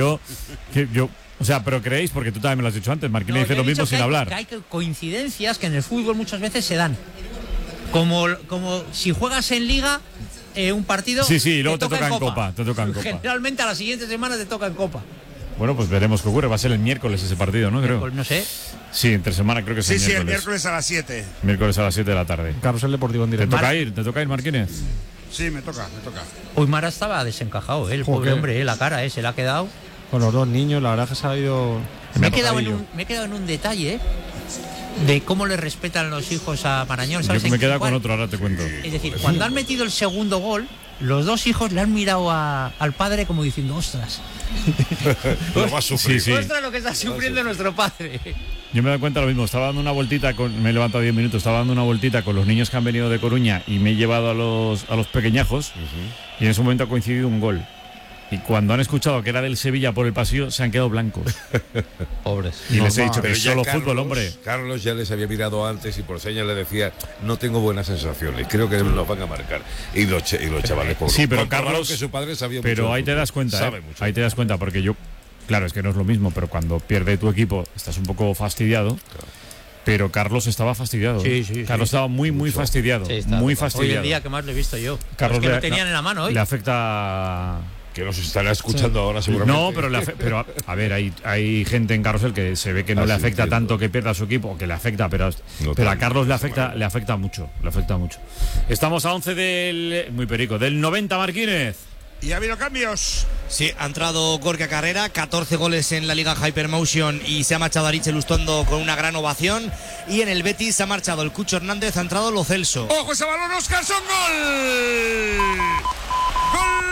[SPEAKER 1] o sea, pero creéis, porque tú también me lo has dicho antes, Marquín dice lo mismo sin hablar.
[SPEAKER 6] Que hay coincidencias que en el fútbol muchas veces se dan. Como si juegas en Liga, un partido.
[SPEAKER 1] Sí, luego te toca en Copa.
[SPEAKER 6] Generalmente a la siguiente semana te toca en Copa.
[SPEAKER 1] Bueno, pues veremos qué ocurre. Va a ser el miércoles ese partido, ¿no? Creo.
[SPEAKER 6] No sé.
[SPEAKER 1] Sí, entre semana creo que es el miércoles.
[SPEAKER 8] Sí, el miércoles a las 7.
[SPEAKER 1] Miércoles a las 7 de la tarde.
[SPEAKER 4] Carlos, el Deportivo en directo.
[SPEAKER 1] ¿Te toca ir, Marquínez?
[SPEAKER 8] Sí, me toca.
[SPEAKER 6] Hoy Mara estaba desencajado, el pobre hombre, la cara, se le ha quedado.
[SPEAKER 4] Con los dos niños, la verdad que se ha ido.
[SPEAKER 6] Me he quedado en un detalle, de cómo le respetan los hijos a Marañón.
[SPEAKER 1] Yo me he quedado con otro, ahora te cuento.
[SPEAKER 6] Es decir, cuando han metido el segundo gol, los dos hijos le han mirado al padre como diciendo, ostras.
[SPEAKER 8] Lo va a sufrir.
[SPEAKER 1] Sí.
[SPEAKER 6] Ostras, lo que está sufriendo nuestro padre.
[SPEAKER 1] Yo me doy cuenta de lo mismo. Estaba dando una vueltita, me he levantado 10 minutos, estaba dando una vueltita con los niños que han venido de Coruña y me he llevado a los pequeñajos y en ese momento ha coincidido un gol. Y cuando han escuchado que era del Sevilla por el pasillo, se han quedado blancos.
[SPEAKER 6] Pobres.
[SPEAKER 1] Y les he dicho que es solo fútbol, hombre.
[SPEAKER 10] Carlos ya les había mirado antes y por señas le decía, no tengo buenas sensaciones, creo que nos van a marcar. Y los chavales, pobres.
[SPEAKER 1] Sí, pero Carlos,
[SPEAKER 10] que su padre sabía
[SPEAKER 1] pero
[SPEAKER 10] mucho
[SPEAKER 1] ahí te das cuenta, ahí te das cuenta, porque yo, claro, es que no es lo mismo, pero cuando pierde tu equipo estás un poco fastidiado. Claro. Pero Carlos estaba fastidiado.
[SPEAKER 6] Sí.
[SPEAKER 1] Carlos estaba muy fastidiado. Sí, muy fastidiado.
[SPEAKER 6] Hoy el día que más lo he visto yo.
[SPEAKER 1] Carlos
[SPEAKER 6] que lo tenían en la mano hoy.
[SPEAKER 1] Le afecta.
[SPEAKER 10] Que nos estará escuchando ahora seguramente.
[SPEAKER 1] No, pero a ver, hay gente en Carrusel que se ve que no le afecta tanto que pierda su equipo, que le afecta, pero a Carlos le afecta mucho. Estamos a 11 del 90, Marquínez.
[SPEAKER 8] ¿Y ha habido cambios?
[SPEAKER 3] Sí, ha entrado Gorka Carrera, 14 goles en la Liga Hypermotion y se ha marchado Aritz Lustondo con una gran ovación. Y en el Betis se ha marchado el Cucho Hernández, ha entrado Lo Celso.
[SPEAKER 8] ¡Ojo ese balón, Óscarson! ¡Gol! ¡Gol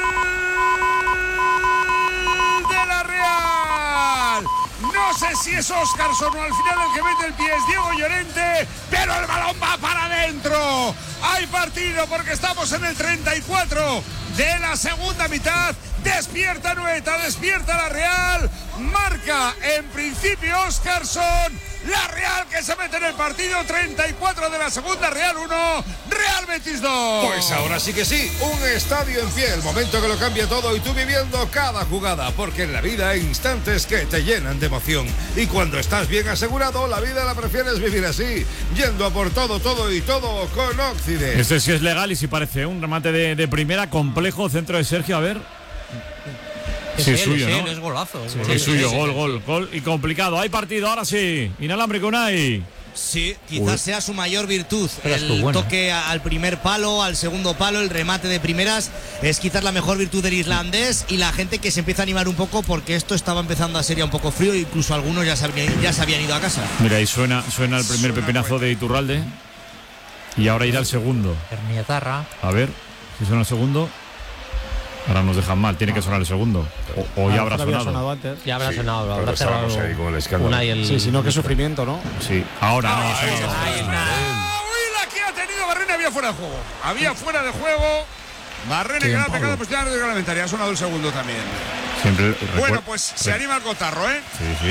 [SPEAKER 8] de la Real! No sé si es Óscarson o al final el que mete el pie es Diego Llorente, pero el balón va para adentro. Hay partido porque estamos en el 34 de la segunda mitad. Despierta Anoeta, despierta la Real. Marca en principio Óscarson. La Real que se mete en el partido. 34 de la segunda, Real 1, Real Betis 2.
[SPEAKER 10] Pues ahora sí que sí, un estadio en pie, el momento que lo cambia todo y tú viviendo cada jugada, porque en la vida hay instantes que te llenan de emoción y cuando estás bien asegurado, la vida la prefieres vivir así, yendo a por todo con Occident.
[SPEAKER 1] Este sí es legal y sí parece un remate de primera, complejo, centro de Sergio, a ver. Sí, es suyo, ¿no?
[SPEAKER 6] Es golazo.
[SPEAKER 1] Es suyo, gol y complicado. Hay partido, ahora sí. Inalámbrico Unai.
[SPEAKER 3] Sí, quizás sea su mayor virtud. El toque al primer palo, al segundo palo, el remate de primeras es quizás la mejor virtud del islandés y la gente que se empieza a animar un poco porque esto estaba empezando a ser ya un poco frío, incluso algunos ya se habían ido a casa.
[SPEAKER 1] Mira, ahí suena el primer pepinazo de Iturralde y ahora irá el segundo.
[SPEAKER 6] Herniatarra.
[SPEAKER 1] A ver si suena el segundo. Ahora nos dejan mal, tiene que sonar el segundo. O ya habrá sonado.
[SPEAKER 4] Antes.
[SPEAKER 2] Ya habrá sonado, habrá
[SPEAKER 10] estábamos ahí con el escándalo.
[SPEAKER 4] Sí, sino que sufrimiento, ¿no?
[SPEAKER 1] Sí, ahora no.
[SPEAKER 8] Uy, la que ha tenido Barrena había fuera de juego. Había fuera de juego. Barrene que le ha pegado posición reglamentaria. Ha sonado el segundo también.
[SPEAKER 1] Siempre
[SPEAKER 8] bueno, pues se anima el cotarro, ¿eh?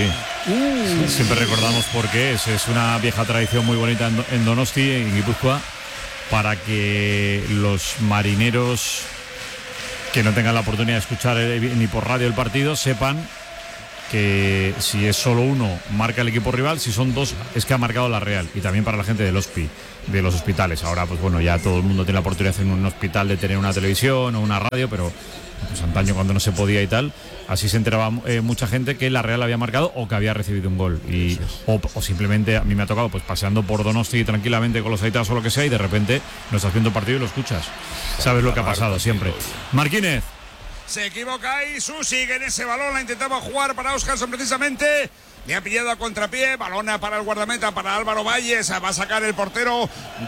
[SPEAKER 1] Sí. Siempre recordamos por qué es una vieja tradición muy bonita en Donosti, en Guipúzcoa, para que los marineros que no tengan la oportunidad de escuchar ni por radio el partido sepan que si es solo uno marca el equipo rival, si son dos es que ha marcado la Real. Y también para la gente del HOSPI, de los hospitales. Ahora pues bueno, ya todo el mundo tiene la oportunidad en un hospital de tener una televisión o una radio, pero pues antaño cuando no se podía y tal, así se enteraba mucha gente que la Real había marcado o que había recibido un gol. O simplemente a mí me ha tocado pues paseando por Donosti tranquilamente con los aitados o lo que sea, y de repente no estás viendo un partido y lo escuchas. Sabes lo que ha pasado siempre. Marquínez.
[SPEAKER 8] Se equivoca ahí Susi, que en ese balón la intentaba jugar para Óscarson precisamente. Le ha pillado a contrapié, balona para el guardameta, para Álvaro Valles. Va a sacar el portero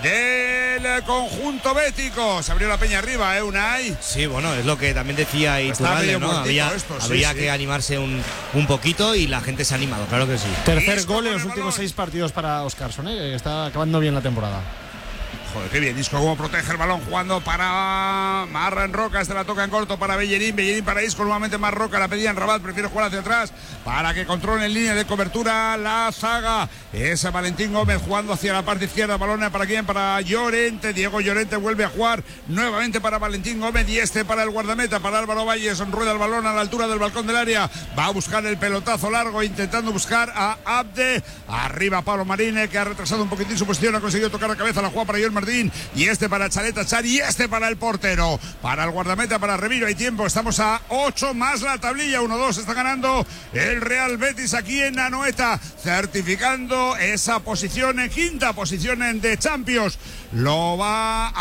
[SPEAKER 8] del conjunto bético. Se abrió la peña arriba, Unai.
[SPEAKER 3] Sí, bueno, es lo que también decía Iturralde, ¿no? Había que animarse un poquito y la gente se ha animado, claro que sí.
[SPEAKER 4] Tercer gol en los últimos 6 partidos para Óscarson, está acabando bien la temporada.
[SPEAKER 8] Joder, qué bien, Isco, cómo protege el balón jugando para Marran Roca. Este la toca en corto para Bellerín para Isco, nuevamente más Roca, la pedía en Rabat, prefiere jugar hacia atrás para que controle en línea de cobertura la zaga. Es Valentín Gómez jugando hacia la parte izquierda, balón para quién, para Llorente. Diego Llorente vuelve a jugar nuevamente para Valentín Gómez y para el guardameta, para Álvaro Valles. Rueda el balón a la altura del balcón del área, va a buscar el pelotazo largo, intentando buscar a Abde. Arriba Pablo Marine, que ha retrasado un poquitín su posición, ha conseguido tocar la cabeza, la juega para Joel Martín, y para Chaleta Char, y para el portero, para el guardameta, para Remiro. Hay tiempo, estamos a 8 más la tablilla, 1-2, está ganando el Real Betis aquí en Anoeta, certificando esa posición en quinta posición de Champions. Lo va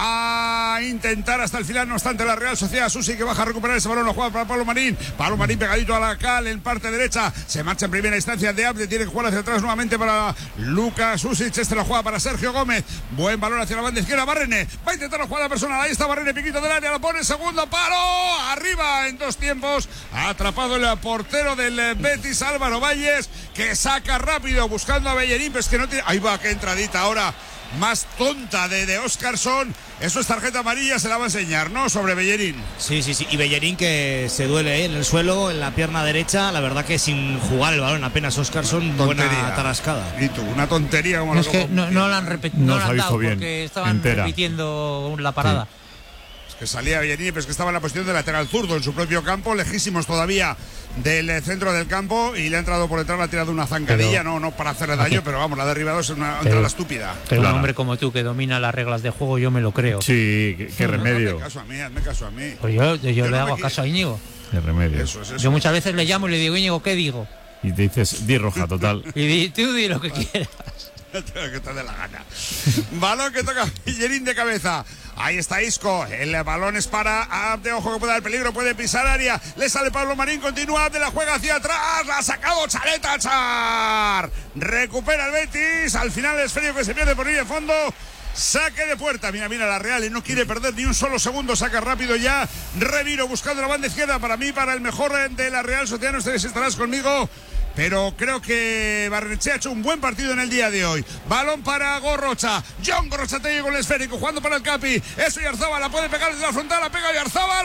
[SPEAKER 8] a intentar hasta el final, no obstante la Real Sociedad. Susi, que baja a recuperar ese balón, lo juega para Pablo Marín pegadito a la cal en parte derecha, se marcha en primera instancia de Abde, tiene que jugar hacia atrás nuevamente para Lucas Susic, lo juega para Sergio Gómez, buen balón hacia la banda izquierda, Barrene, va a intentar la jugada personal, ahí está Barrene, piquito del área, lo pone, segundo palo, arriba en 2 tiempos, ha atrapado el portero del Betis, Álvaro Valles, que saca rápido, buscando a Bellerín, pues que no tiene, ahí va, qué entradita ahora más tonta de Óscarson. Eso es tarjeta amarilla, se la va a enseñar, ¿no? Sobre Bellerín.
[SPEAKER 3] Sí, y Bellerín que se duele en el suelo, en la pierna derecha, la verdad que sin jugar el balón apenas Óscarson, buena tarascada.
[SPEAKER 8] Y tú, una tontería como
[SPEAKER 6] es que no la han repetido, no la han dado
[SPEAKER 1] bien,
[SPEAKER 6] porque estaban
[SPEAKER 1] entera.
[SPEAKER 6] repitiendo la parada.
[SPEAKER 8] Sí. Que salía Bellerín, pero es que estaba en la posición de lateral zurdo en su propio campo, lejísimos todavía del centro del campo, y le ha entrado por detrás, le ha tirado una zancadilla, no para hacerle daño, pero vamos, la ha derribado, es una entrada estúpida.
[SPEAKER 6] Pero un hombre como tú que domina las reglas de juego, yo me lo creo.
[SPEAKER 1] Sí, qué remedio.
[SPEAKER 8] Hazme caso a mí.
[SPEAKER 6] Pues yo le hago caso a Íñigo.
[SPEAKER 1] Qué remedio.
[SPEAKER 8] Eso.
[SPEAKER 6] Yo muchas veces le llamo y le digo, Íñigo, ¿qué digo?
[SPEAKER 1] Y te dices, di roja, total.
[SPEAKER 6] Y tú di lo que quieras.
[SPEAKER 8] Que te dé la gana. Balón que toca Bellerín de cabeza. Ahí está Isco. El balón es para Abde. Ojo que puede dar peligro. Puede pisar área. Le sale Pablo Marín. Continúa Abde. La juega hacia atrás. La ha sacado Chaleta Char. Recupera el Betis. Al final el esférico que se pierde por ahí de fondo. Saque de puerta. Mira la Real. Y no quiere perder ni un solo segundo. Saca rápido ya. Remiro buscando la banda izquierda. Para mí, para el mejor de la Real Sociedad. Ustedes estarás conmigo. Pero creo que Barrenechea ha hecho un buen partido en el día de hoy. Balón para Gorrocha. John Gorrochategui con el esférico, jugando para el Capi. Eso Yarzábal, la puede pegar desde la frontal. La pega Yarzábal,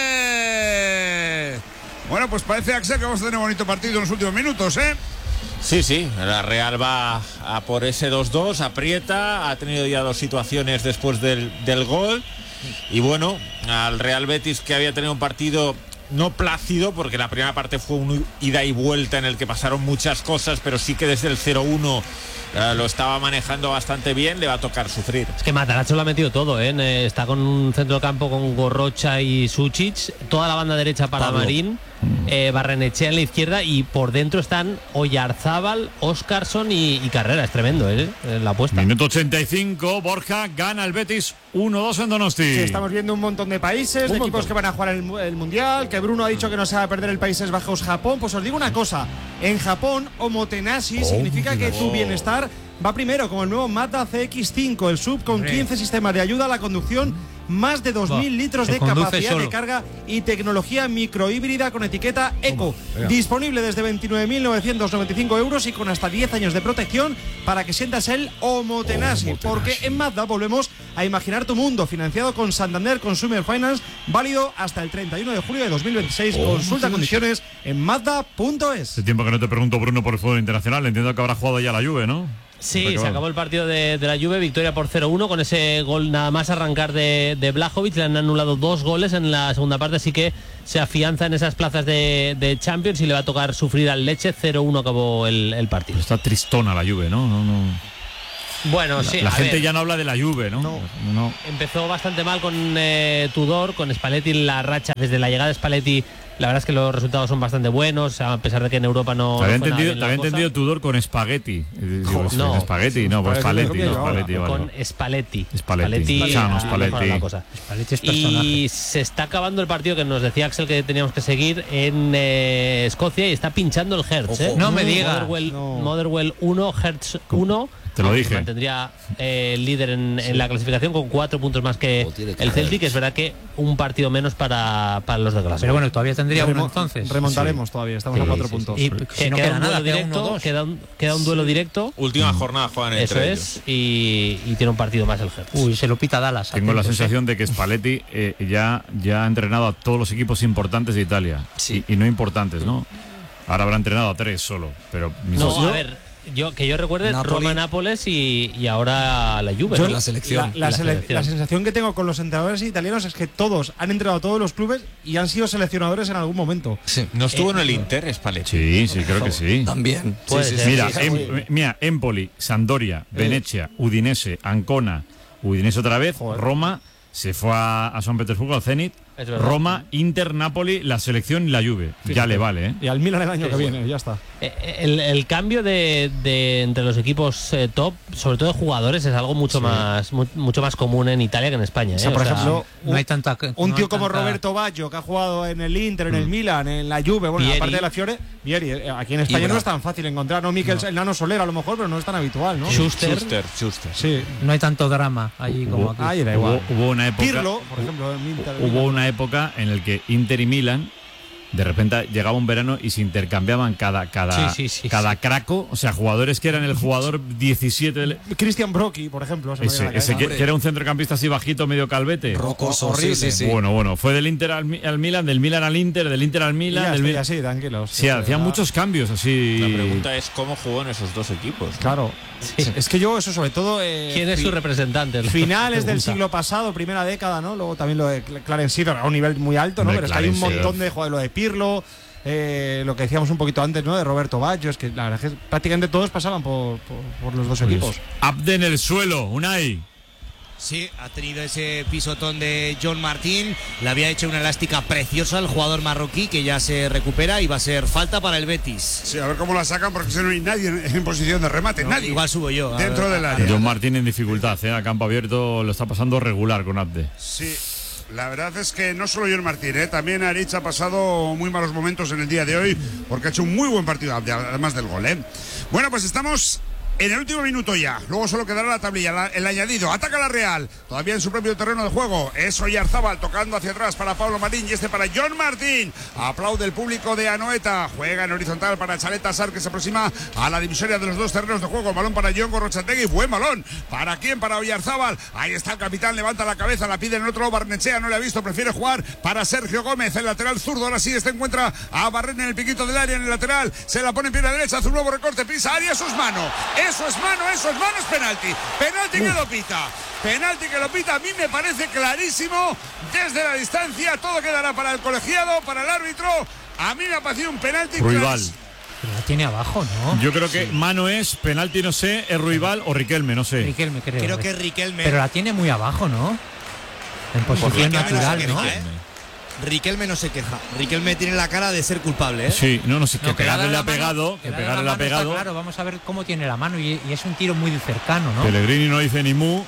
[SPEAKER 8] Valle. Bueno, pues parece, Axel, que vamos a tener un bonito partido en los últimos minutos, ¿eh?
[SPEAKER 5] Sí, la Real va a por ese 2-2, aprieta, ha tenido ya 2 situaciones después del gol. Y bueno, al Real Betis, que había tenido un partido no plácido, porque la primera parte fue un ida y vuelta en el que pasaron muchas cosas, pero sí que desde el 0-1 lo estaba manejando bastante bien, le va a tocar sufrir.
[SPEAKER 2] Es que Matarazzo lo ha metido todo, ¿eh? Está con un centro de campo con Gorrocha y Sucic, toda la banda derecha para Pablo Marín, Barrenechea en la izquierda, y por dentro están Oyarzábal, Óscarson y Carrera. Es tremendo, la apuesta.
[SPEAKER 1] Minuto 85, Borja, gana el Betis 1-2 en Donosti.
[SPEAKER 4] Sí, estamos viendo un montón de países, de equipos que van a jugar el Mundial, que Bruno ha dicho que no se va a perder el Países Bajos Japón. Pues os digo una cosa, en Japón, Omotenashi significa que tu bienestar va primero, como el nuevo Mazda CX-5, el sub con 15 sistemas de ayuda a la conducción más de 2.000 litros de
[SPEAKER 6] conduce
[SPEAKER 4] capacidad
[SPEAKER 6] solo.
[SPEAKER 4] de carga y tecnología microhíbrida con etiqueta Eco. Disponible desde 29.995 euros y con hasta 10 años de protección para que sientas el Omotenasi. Porque en Mazda volvemos a imaginar tu mundo, financiado con Santander Consumer Finance, válido hasta el 31 de julio de 2026. Consulta condiciones en Mazda.es.
[SPEAKER 1] Hace tiempo que no te pregunto, Bruno, por el fútbol internacional. Entiendo que habrá jugado ya la Juve, ¿no?
[SPEAKER 2] Sí, se acabó el partido de la Juve, victoria por 0-1 con ese gol nada más arrancar de Vlahovic. Le han anulado 2 goles en la segunda parte, así que se afianza en esas plazas de Champions y le va a tocar sufrir al Leche. 0-1 acabó el partido.
[SPEAKER 1] Está tristona la Juve, ¿no?
[SPEAKER 2] Bueno, sí.
[SPEAKER 1] La gente ya no habla de la Juve, ¿no? No.
[SPEAKER 2] Empezó bastante mal con Tudor, con Spalletti. La racha desde la llegada de Spalletti, la verdad es que los resultados son bastante buenos, a pesar de que en Europa no.
[SPEAKER 1] Te había
[SPEAKER 2] no
[SPEAKER 1] entendido Tudor con espagueti.
[SPEAKER 2] No,
[SPEAKER 1] Spaghetti, no, pues Spalletti.
[SPEAKER 2] Con Spalletti.
[SPEAKER 1] Spalletti
[SPEAKER 2] la cosa.
[SPEAKER 6] Spalletti es
[SPEAKER 2] Y se está acabando el partido que nos decía Axel que teníamos que seguir en Escocia y está pinchando el Hertz.
[SPEAKER 6] No me digas.
[SPEAKER 2] Motherwell 1, Hertz 1.
[SPEAKER 1] Te lo dije.
[SPEAKER 2] Mantendría el líder en la clasificación con 4 puntos más que el Celtic. Es verdad que un partido menos para los de Glasgow.
[SPEAKER 6] Pero bueno, todavía tendría uno entonces.
[SPEAKER 4] Remontaremos todavía, estamos a 4 puntos.
[SPEAKER 6] Y si no queda nada,
[SPEAKER 2] queda un duelo directo.
[SPEAKER 5] Última jornada juegan entre ellos.
[SPEAKER 2] Eso es, y tiene un partido más el Hertz.
[SPEAKER 6] Uy, se lo pita Dallas.
[SPEAKER 1] Tengo la sensación de que Spalletti ya ha entrenado a todos los equipos importantes de Italia.
[SPEAKER 9] Sí.
[SPEAKER 1] Y no importantes, ¿no? Ahora habrá entrenado a 3 solo. Pero
[SPEAKER 2] a ver. Yo recuerde Roma, Nápoles y ahora la Juve.
[SPEAKER 4] Yo,
[SPEAKER 2] ¿no?
[SPEAKER 9] la selección.
[SPEAKER 4] La sensación que tengo con los entrenadores italianos es que todos han entrenado a todos los clubes y han sido seleccionadores en algún momento.
[SPEAKER 9] Sí.
[SPEAKER 5] ¿No estuvo en el Inter, Spalletti?
[SPEAKER 1] Sí, creo que sí.
[SPEAKER 9] También.
[SPEAKER 1] Mira, Empoli, Sampdoria, Venecia, Udinese, Ancona, Udinese otra vez, Roma, se fue a San Petersburgo, al Zenit, Roma, Inter, Napoli, la selección y la Juve. Fíjate. Ya le vale, ¿eh?
[SPEAKER 4] Y al Milan el año que viene, ya está.
[SPEAKER 2] El cambio de entre los equipos top, sobre todo de jugadores, es algo mucho más común en Italia que en España.
[SPEAKER 4] O sea, por ejemplo,
[SPEAKER 6] no hay tanta,
[SPEAKER 4] un tío como Roberto Baggio, que ha jugado en el Inter, en el Milan, en la Juve, bueno,
[SPEAKER 2] Vieri.
[SPEAKER 4] aparte de la Fiore, Vieri, aquí en España no es tan fácil encontrar, ¿no? El Nano Soler a lo mejor, pero no es tan habitual, ¿no?
[SPEAKER 2] Schuster.
[SPEAKER 4] Sí.
[SPEAKER 6] No hay tanto drama allí como aquí.
[SPEAKER 4] Ahí da igual.
[SPEAKER 1] Hubo una época.
[SPEAKER 4] Pirlo, por ejemplo, en Inter.
[SPEAKER 1] Hubo una época en la que Inter y Milan de repente llegaba un verano y se intercambiaban cada craco, o sea, jugadores que eran el jugador 17
[SPEAKER 4] Christian Brocchi, por ejemplo,
[SPEAKER 1] ese que era un centrocampista así bajito, medio calvete,
[SPEAKER 9] rocoso,
[SPEAKER 4] horrible.
[SPEAKER 9] Sí.
[SPEAKER 1] Bueno, fue del Inter al Milan, del Milan al Inter, del Inter al Milan,
[SPEAKER 4] así, tranquilos.
[SPEAKER 1] Sí, hacían muchos cambios así.
[SPEAKER 5] La pregunta es cómo jugó en esos dos equipos, ¿no?
[SPEAKER 4] Claro. Sí. Es que yo eso sobre todo
[SPEAKER 2] ¿quién es su representante?
[SPEAKER 4] Finales del siglo pasado, primera década, ¿no? Luego también lo de Clarence Seedorf a un nivel muy alto, ¿no? Pero es que hay un montón de jugadores, lo de Pirlo, lo que decíamos un poquito antes, ¿no? De Roberto Baggio, es que la verdad es que prácticamente todos pasaban por los dos equipos.
[SPEAKER 1] Abde en el suelo, Unai.
[SPEAKER 3] Sí, ha tenido ese pisotón de John Martín. Le había hecho una elástica preciosa al jugador marroquí, que ya se recupera y va a ser falta para el Betis.
[SPEAKER 8] Sí, a ver cómo la sacan, porque no hay nadie en posición de remate. Nadie.
[SPEAKER 3] Igual subo yo.
[SPEAKER 8] Dentro del área.
[SPEAKER 1] John Martín en dificultad, a campo abierto lo está pasando regular con Abde.
[SPEAKER 8] Sí. La verdad es que no solo John Martín, también Aritz ha pasado muy malos momentos en el día de hoy, porque ha hecho un muy buen partido, además del gol. Bueno, pues estamos en el último minuto ya. Luego solo quedará la tablilla, el añadido. Ataca la Real, todavía en su propio terreno de juego. Es Oyarzábal tocando hacia atrás para Pablo Marín y para John Martín. Aplaude el público de Anoeta. Juega en horizontal para Chaleta Sar, que se aproxima a la divisoria de los dos terrenos de juego. Balón para John Gorrochategui. Buen balón. ¿Para quién? Para Oyarzábal. Ahí está el capitán, levanta la cabeza, la pide en el otro. Barnechea no le ha visto, prefiere jugar para Sergio Gómez, el lateral zurdo. Ahora sí, encuentra a Barren en el piquito del área, en el lateral. Se la pone en pierna derecha, hace un nuevo recorte, pisa área, eso es mano. Eso es mano, es penalti. Penalti que lo pita. Penalti que lo pita. A mí me parece clarísimo desde la distancia. Todo quedará para el colegiado, para el árbitro. A mí me ha parecido un penalti.
[SPEAKER 1] Ruibal.
[SPEAKER 6] Pero la tiene abajo, ¿no?
[SPEAKER 1] Yo creo que mano es, penalti no sé, es Ruibal o Riquelme, no sé.
[SPEAKER 6] Riquelme,
[SPEAKER 3] creo que es Riquelme.
[SPEAKER 6] Pero la tiene muy abajo, ¿no? En posición natural, ¿no?
[SPEAKER 3] Riquelme no se queja. Riquelme tiene la cara de ser culpable,
[SPEAKER 1] Sí, no sé, que pegarle le ha pegado. Que pegarle le ha pegado.
[SPEAKER 6] Claro, vamos a ver cómo tiene la mano y es un tiro muy cercano, ¿no?
[SPEAKER 1] Pellegrini no dice ni mu.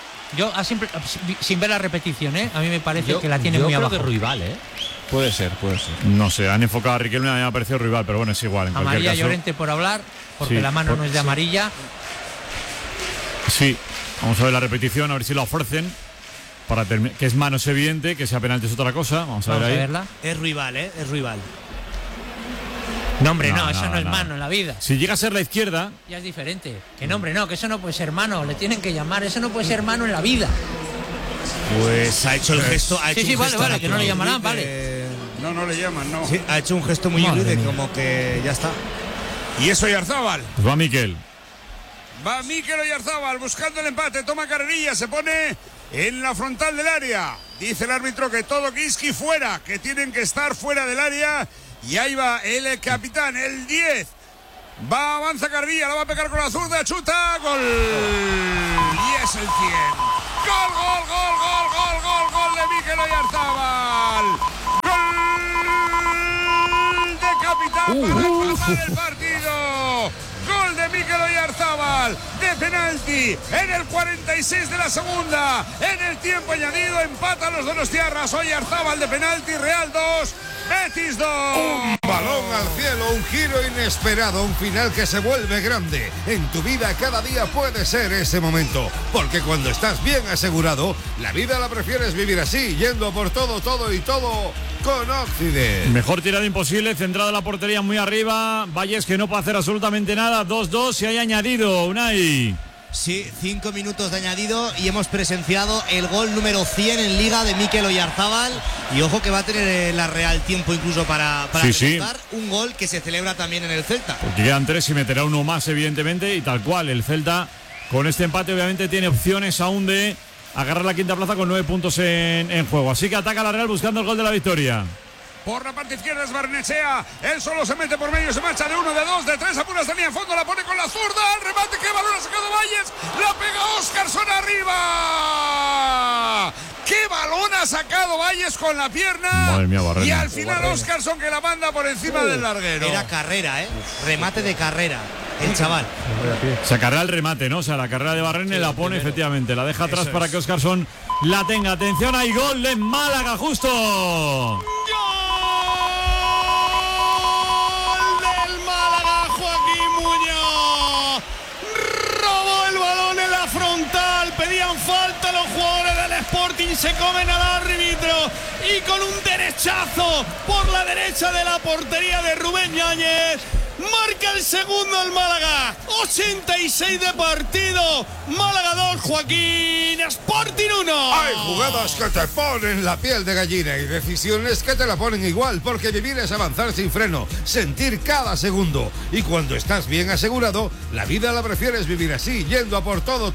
[SPEAKER 6] Yo siempre, sin ver la repetición, a mí me parece que la tiene muy abajo.
[SPEAKER 2] Yo creo que Ruibal,
[SPEAKER 5] Puede ser.
[SPEAKER 1] No sé, han enfocado a Riquelme, a mí me ha parecido Ruibal, pero bueno, es igual. En
[SPEAKER 6] amarilla
[SPEAKER 1] caso,
[SPEAKER 6] Llorente por hablar, porque la mano no es de amarilla.
[SPEAKER 1] Sí, vamos a ver la repetición, a ver si la ofrecen. para terminar. Que es mano, es evidente, que sea penalti es otra cosa. Vamos a ver ahí.
[SPEAKER 6] verla.
[SPEAKER 3] Es rival, es rival.
[SPEAKER 6] No, hombre, no, eso no es mano en la vida.
[SPEAKER 1] Si llega a ser la izquierda.
[SPEAKER 6] Ya es diferente. Que no, hombre, no, que eso no puede ser mano. Le tienen que llamar. Eso no puede ser mano en la vida.
[SPEAKER 3] Pues ha hecho el gesto.
[SPEAKER 6] Sí, vale, que no le llamarán, vale.
[SPEAKER 8] No le llaman, no.
[SPEAKER 3] Sí, ha hecho un gesto muy libre, como que ya está.
[SPEAKER 8] Y eso Oyarzábal.
[SPEAKER 1] Pues va Mikel.
[SPEAKER 8] Va Mikel Oyarzábal buscando el empate. Toma carrerilla, se pone en la frontal del área. Dice el árbitro que todo Kiski fuera, que tienen que estar fuera del área. Y ahí va el capitán, el 10. Avanza Carvilla, la va a pegar con la zurda, chuta, gol. Y es el 100. Gol de Mikel Oyarzábal. Gol de capitán para acabar el partido. Gol de Mikel Oyarzábal de penalti en el 46 de la segunda. En el tiempo añadido empatan los donostiarras. Oyarzábal de penalti, Real 2, Betis 2.
[SPEAKER 10] Un balón al cielo, un giro inesperado, un final que se vuelve grande. En tu vida cada día puede ser ese momento, porque cuando estás bien asegurado, la vida la prefieres vivir así, yendo por todo con Occident.
[SPEAKER 1] Mejor tirada imposible, centrada la portería muy arriba. Valles que no puede hacer absolutamente nada. 2-2 se haya añadido, Unai.
[SPEAKER 3] Sí, 5 minutos de añadido y hemos presenciado el gol número 100 en Liga de Mikel Oyarzábal. Y ojo que va a tener la Real tiempo incluso para remontar un gol que se celebra también en el Celta.
[SPEAKER 1] Porque quedan 3 y meterá uno más, evidentemente, y tal cual. El Celta, con este empate, obviamente tiene opciones aún de agarrar la quinta plaza con 9 puntos en juego. Así que ataca la Real buscando el gol de la victoria.
[SPEAKER 8] Por la parte izquierda es Barnechea. Él solo se mete por medio, se marcha de 1, de 2, de 3. Apuras tenía en fondo, la pone con la zurda. Al remate, qué balón ha sacado Valles. La pega Óscarson arriba. ¡Qué balón ha sacado Valles con la pierna!
[SPEAKER 1] Madre mía, Barrena.
[SPEAKER 8] Y al final Óscarson que la manda por encima del larguero.
[SPEAKER 3] Era carrera, remate de carrera. El chaval.
[SPEAKER 1] Se carrera el remate, ¿no? O sea, la carrera de Barrene la pone, efectivamente. La deja atrás para que Óscarson la tenga. Atención, hay gol de Málaga, justo.
[SPEAKER 7] Pedían falta los jugadores del Sporting, se comen al árbitro y con un derechazo por la derecha de la portería de Rubén Yáñez marca el segundo el Málaga. 86 de partido, Málaga 2, Joaquín, Sporting 1.
[SPEAKER 10] Hay jugadas que te ponen la piel de gallina y decisiones que te la ponen igual, porque vivir es avanzar sin freno, sentir cada segundo. Y cuando estás bien asegurado, la vida la prefieres vivir así, yendo a por todo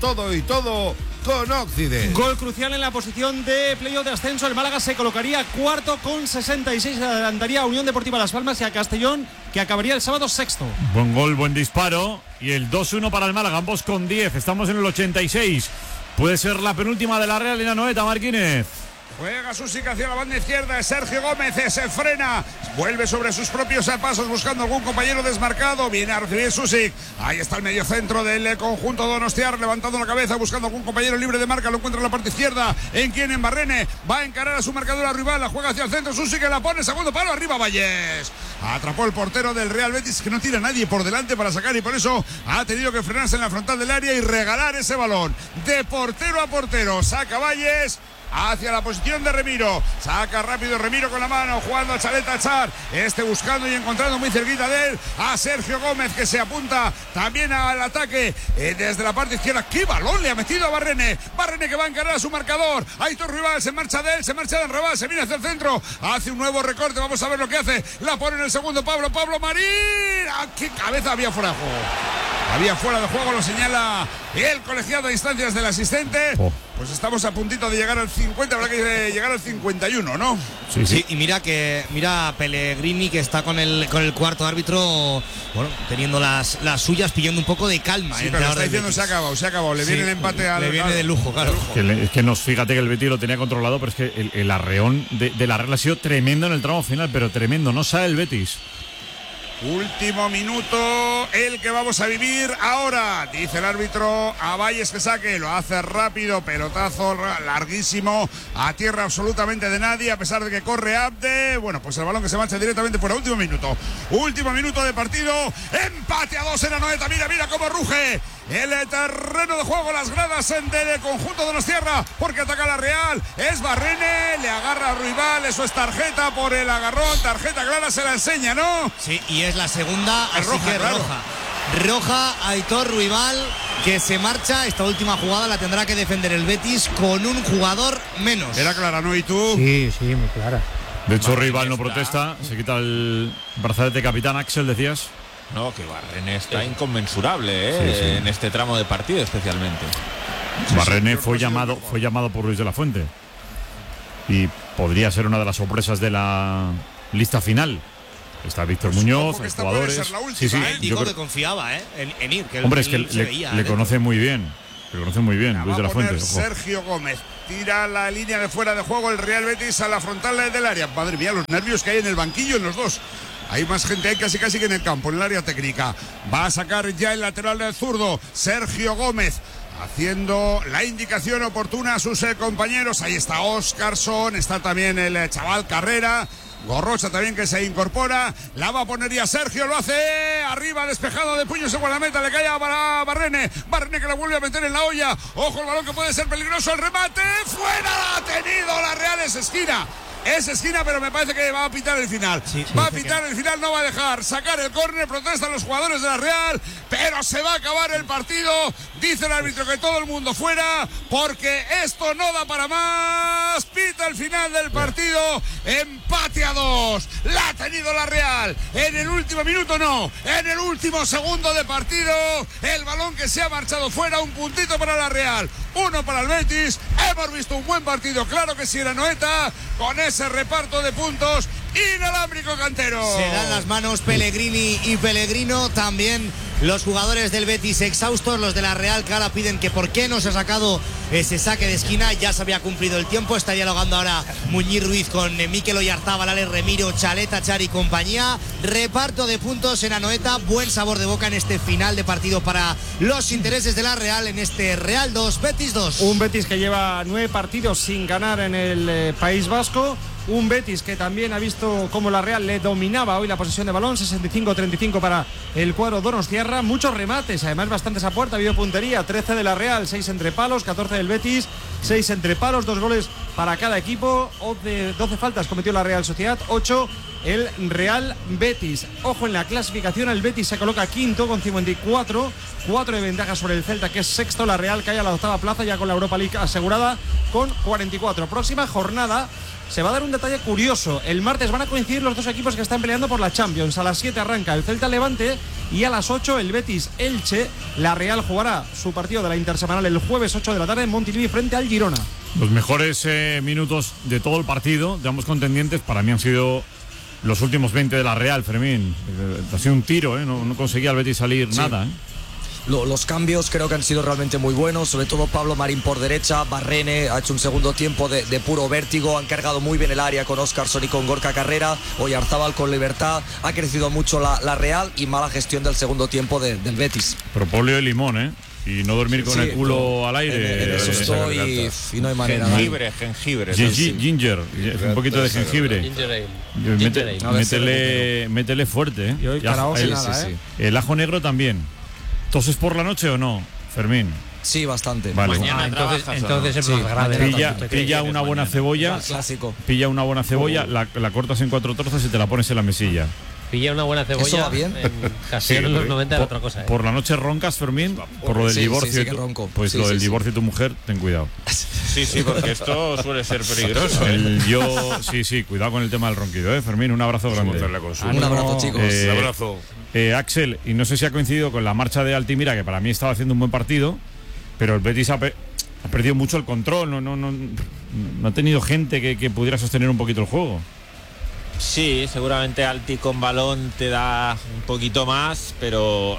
[SPEAKER 10] con Occident.
[SPEAKER 4] Gol crucial en la posición de playoff de ascenso. El Málaga se colocaría cuarto con 66. Adelantaría a Unión Deportiva Las Palmas y a Castellón, que acabaría el sábado sexto.
[SPEAKER 1] Buen gol, buen disparo. Y el 2-1 para el Málaga, ambos con 10. Estamos en el 86. Puede ser la penúltima de la Real en la Noeta, Marquínez.
[SPEAKER 8] Juega Susic hacia la banda izquierda. Sergio Gómez se frena. Vuelve sobre sus propios pasos buscando algún compañero desmarcado. Viene a recibir Susic. Ahí está el mediocentro del conjunto donostiar. Levantando la cabeza buscando algún compañero libre de marca. Lo encuentra en la parte izquierda. En quien en Barrene. Va a encarar a su marcadora rival. La juega hacia el centro. Susic que la pone. Segundo palo. Arriba Valles. Atrapó el portero del Real Betis, que no tira a nadie por delante para sacar. Y por eso ha tenido que frenarse en la frontal del área y regalar ese balón. De portero a portero. Saca Valles hacia la posición de Remiro. Saca rápido Remiro con la mano, jugando a Chaleta Char. Buscando y encontrando muy cerquita de él a Sergio Gómez, que se apunta también al ataque desde la parte izquierda. ¡Qué balón le ha metido a Barrene! Barrene que va a encarar a su marcador. Aitor Rival se marcha de él, se marcha de Enrabal, se viene hacia el centro. Hace un nuevo recorte, vamos a ver lo que hace. La pone en el segundo Pablo Marín. ¡Ah, qué cabeza! Había fuera de juego. Había fuera de juego, lo señala el colegiado de instancias del asistente. Pues estamos a puntito de llegar al 50, habrá que llegar al 51, ¿no?
[SPEAKER 3] Sí, y mira Pellegrini, que está con el cuarto árbitro, bueno, teniendo las suyas, pillando un poco de calma.
[SPEAKER 8] Sí, pero está diciendo se ha acabado. Le viene el empate al...
[SPEAKER 3] Le viene de lujo, claro.
[SPEAKER 1] Es que fíjate que el Betis lo tenía controlado, pero es que el arreón de la Real ha sido tremendo en el tramo final, pero tremendo, no sale el Betis.
[SPEAKER 8] Último minuto, el que vamos a vivir ahora. Dice el árbitro a Valles que saque, lo hace rápido, pelotazo larguísimo, a tierra absolutamente de nadie, a pesar de que corre Abde. Bueno, pues el balón que se marcha directamente fuera. Último minuto de partido, empate a 2 en la Noeta. Mira cómo ruge el terreno de juego, las gradas del conjunto de los Tierra, porque ataca la Real. Es Barrene, le agarra a Ruibal, eso es tarjeta por el agarrón, tarjeta clara, se la enseña, ¿no?
[SPEAKER 3] Sí, y es la segunda,
[SPEAKER 8] es
[SPEAKER 3] así
[SPEAKER 8] roja,
[SPEAKER 3] que
[SPEAKER 8] claro.
[SPEAKER 3] Roja a Aitor Ruibal, que se marcha. Esta última jugada la tendrá que defender el Betis con un jugador menos.
[SPEAKER 8] Era clara, ¿no? ¿Y tú?
[SPEAKER 6] Sí, muy clara.
[SPEAKER 1] De hecho, Rival no protesta, se quita el brazalete de capitán. Axel, decías.
[SPEAKER 5] No, que Barrene está inconmensurable en este tramo de partido especialmente.
[SPEAKER 1] Barrene fue llamado por Luis de la Fuente y podría ser una de las sorpresas de la lista final. Está Víctor Muñoz, hay jugadores.
[SPEAKER 3] Digo que confiaba en ir. Que
[SPEAKER 1] hombre, es que le conoce muy bien. Le conoce muy bien Luis de la Fuente.
[SPEAKER 8] Sergio Gómez tira la línea de fuera de juego el Real Betis a la frontal del área. Madre mía, los nervios que hay en el banquillo en los dos. Hay más gente ahí casi que en el campo, en el área técnica. Va a sacar ya el lateral del zurdo, Sergio Gómez, haciendo la indicación oportuna a sus compañeros. Ahí está Óscarson, está también el chaval Carrera. Gorrocha también que se incorpora, la va a poner ya Sergio, lo hace arriba, despejado de puños en la meta, le cae a Barrene que la vuelve a meter en la olla, ojo el balón que puede ser peligroso, el remate, fuera, la ha tenido la Real, es esquina, pero me parece que va a pitar el final. Va a pitar el final, no va a dejar sacar el córner, protestan los jugadores de la Real, pero se va a acabar el partido. Dice el árbitro que todo el mundo fuera, porque esto no da para más. Pita el final del partido, empate a 2. La ha tenido la Real. En el último minuto no, en el último segundo de partido, el balón que se ha marchado fuera, un puntito para la Real, 1 para el Betis. Hemos visto un buen partido, claro que sí, era Noeta, con ese reparto de puntos inalámbrico Cantero.
[SPEAKER 3] Se dan las manos Pellegrini y Pellegrino, también los jugadores del Betis exhaustos, los de la Real que ahora piden que por qué no se ha sacado ese saque de esquina, ya se había cumplido el tiempo. Está dialogando ahora Muñiz Ruiz con Mikel Oyarzábal, Alex Remiro, Chaleta, Chari y compañía. Reparto de puntos en Anoeta, buen sabor de boca en este final de partido para los intereses de la Real, en este Real 2, Betis 2.
[SPEAKER 4] Un Betis que lleva 9 partidos sin ganar en el País Vasco. Un Betis que también ha visto cómo la Real le dominaba hoy la posesión de balón, 65-35 para el cuadro donostiarra. Muchos remates, además bastantes a puerta, ha habido puntería, 13 de la Real, 6 entre palos, 14 del Betis, 6 entre palos, 2 goles para cada equipo, 12 faltas cometió la Real Sociedad, 8 el Real Betis. Ojo en la clasificación, el Betis se coloca quinto con 54, 4 de ventaja sobre el Celta, que es sexto. La Real cae a la octava plaza ya con la Europa League asegurada con 44. Próxima jornada se va a dar un detalle curioso. El martes van a coincidir los dos equipos que están peleando por la Champions. A las 7 arranca el Celta Levante y a las 8 el Betis Elche. La Real jugará su partido de la intersemanal el jueves 8 de la tarde en Montilivi frente al Girona.
[SPEAKER 1] Los mejores minutos de todo el partido de ambos contendientes para mí han sido los últimos 20 de la Real, Fermín. Ha sido un tiro, no conseguía el Betis salir nada.
[SPEAKER 9] Los cambios creo que han sido realmente muy buenos, sobre todo Pablo Marín por derecha, Barrene ha hecho un segundo tiempo de puro vértigo, han cargado muy bien el área con Óscarson y con Gorka Carrera, Oyarzábal con libertad, ha crecido mucho la Real y mala gestión del segundo tiempo del Betis.
[SPEAKER 1] Propóleo y limón, y no dormir con el culo al aire.
[SPEAKER 9] En eso estoy y no hay manera.
[SPEAKER 5] Jengibre.
[SPEAKER 1] Ginger, un poquito de jengibre. Métele fuerte.
[SPEAKER 4] Y hoy karaoke nada,
[SPEAKER 1] El ajo negro también. ¿Toses por la noche o no, Fermín?
[SPEAKER 9] Sí, bastante.
[SPEAKER 1] Vale.
[SPEAKER 6] Entonces es más grave.
[SPEAKER 1] Pilla una buena cebolla.
[SPEAKER 9] Clásico.
[SPEAKER 1] Pilla una buena cebolla, la cortas en 4 trozos y te la pones en la mesilla.
[SPEAKER 2] Pilla una buena cebolla.
[SPEAKER 9] ¿Eso va bien?
[SPEAKER 2] Casi en los 90 era otra cosa.
[SPEAKER 1] Por la noche roncas, Fermín, por lo del divorcio.
[SPEAKER 9] Sí, que ronco.
[SPEAKER 1] Pues lo del divorcio de tu mujer, ten cuidado.
[SPEAKER 5] Sí, porque esto suele ser peligroso.
[SPEAKER 1] Cuidado con el tema del ronquido, Fermín, un abrazo grande.
[SPEAKER 9] Un abrazo, chicos.
[SPEAKER 10] Un abrazo.
[SPEAKER 1] Axel, y no sé si ha coincidido con la marcha de Altimira, que para mí estaba haciendo un buen partido, pero el Betis ha perdido mucho el control, no ha tenido gente que pudiera sostener un poquito el juego.
[SPEAKER 5] Sí, seguramente Alti con balón te da un poquito más, pero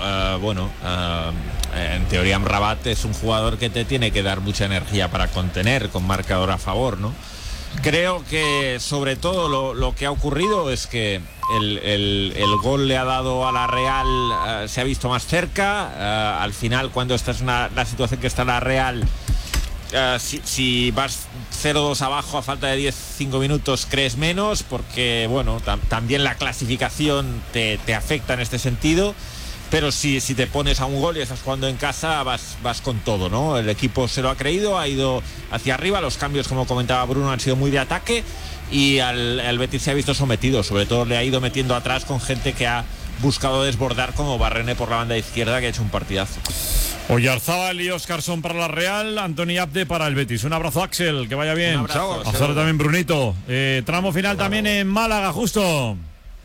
[SPEAKER 5] en teoría Amrabat es un jugador que te tiene que dar mucha energía para contener, con marcador a favor, ¿no? Creo que sobre todo lo que ha ocurrido es que el gol le ha dado a la Real, se ha visto más cerca. Al final, cuando esta es la situación que está la Real, si vas 0-2 abajo a falta de 10-5 minutos, crees menos, porque también la clasificación te afecta en este sentido. pero si te pones a un gol y estás jugando en casa, vas con todo, ¿no? El equipo se lo ha creído, ha ido hacia arriba, los cambios, como comentaba Bruno, han sido muy de ataque, y al Betis se ha visto sometido, sobre todo le ha ido metiendo atrás con gente que ha buscado desbordar, como Barrene por la banda izquierda, que ha hecho un partidazo.
[SPEAKER 1] Oyarzábal y Óscarson para la Real, Antoni Abde para el Betis. Un abrazo, Axel, que vaya bien.
[SPEAKER 5] Un abrazo.
[SPEAKER 1] Hasta también, Brunito. Tramo final también en Málaga, justo.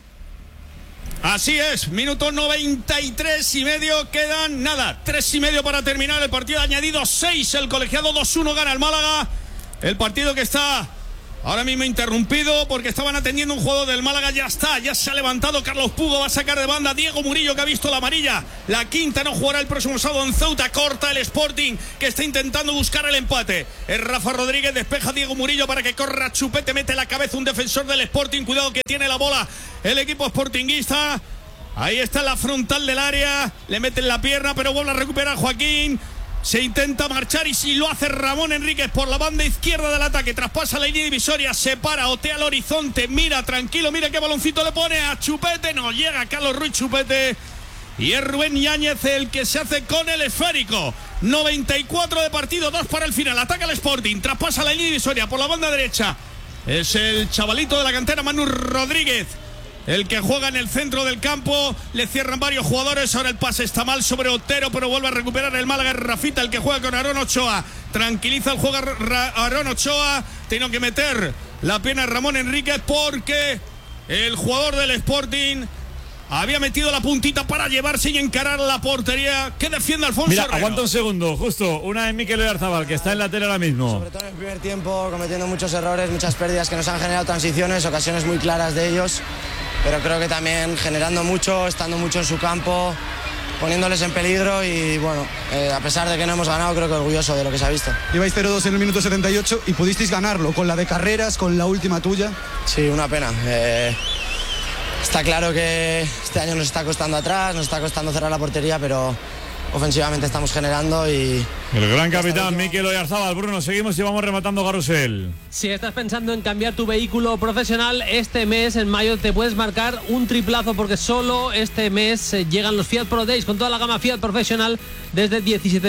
[SPEAKER 7] Así es, minuto 93 y medio, quedan nada, 3 y medio para terminar el partido, añadido 6, el colegiado 2-1 gana el Málaga, el partido que está ahora mismo interrumpido porque estaban atendiendo un jugador del Málaga, ya se ha levantado Carlos Pugo, va a sacar de banda Diego Murillo, que ha visto la amarilla, la quinta, no jugará el próximo sábado en Ceuta, corta el Sporting, que está intentando buscar el empate, es Rafa Rodríguez, despeja Diego Murillo para que corra Chupete, mete la cabeza un defensor del Sporting, cuidado que tiene la bola el equipo sportinguista, ahí está la frontal del área, le meten la pierna, pero vuelve a recuperar Joaquín. Se intenta marchar y si lo hace Ramón Enríquez por la banda izquierda del ataque, traspasa la línea divisoria, se para, otea al horizonte, mira tranquilo, mira qué baloncito le pone a Chupete, no llega Carlos Ruiz Chupete y es Rubén Yáñez el que se hace con el esférico. 94 de partido, 2 para el final, ataca el Sporting, traspasa la línea divisoria por la banda derecha, es el chavalito de la cantera Manu Rodríguez el que juega en el centro del campo, le cierran varios jugadores, ahora el pase está mal sobre Otero, pero vuelve a recuperar el Málaga, Rafita el que juega con Aarón Ochoa, tranquiliza el juego Aarón Ochoa, tiene que meter la pierna Ramón Enríquez porque el jugador del Sporting había metido la puntita para llevarse y encarar la portería que defiende Alfonso
[SPEAKER 1] Mira,
[SPEAKER 7] Herrero.
[SPEAKER 1] Aguanta un segundo, justo, una de Mikel Oyarzábal, que está en la tele ahora mismo.
[SPEAKER 11] Sobre todo en el primer tiempo, cometiendo muchos errores, muchas pérdidas que nos han generado transiciones, ocasiones muy claras de ellos, pero creo que también generando mucho, estando mucho en su campo, poniéndoles en peligro y bueno, a pesar de que no hemos ganado, creo que orgulloso de lo que se ha visto.
[SPEAKER 12] Ibais 0-2 en el minuto 78 y pudisteis ganarlo con la de Carreras, con la última tuya.
[SPEAKER 11] Sí, una pena. Está claro que este año nos está costando atrás, nos está costando cerrar la portería, pero ofensivamente estamos generando y...
[SPEAKER 1] El gran capitán Mikel Oyarzábal. Bruno, seguimos y vamos rematando Garusel.
[SPEAKER 2] Si estás pensando en cambiar tu vehículo profesional, este mes, en mayo, te puedes marcar un triplazo porque solo este mes llegan los Fiat Pro Days con toda la gama Fiat profesional desde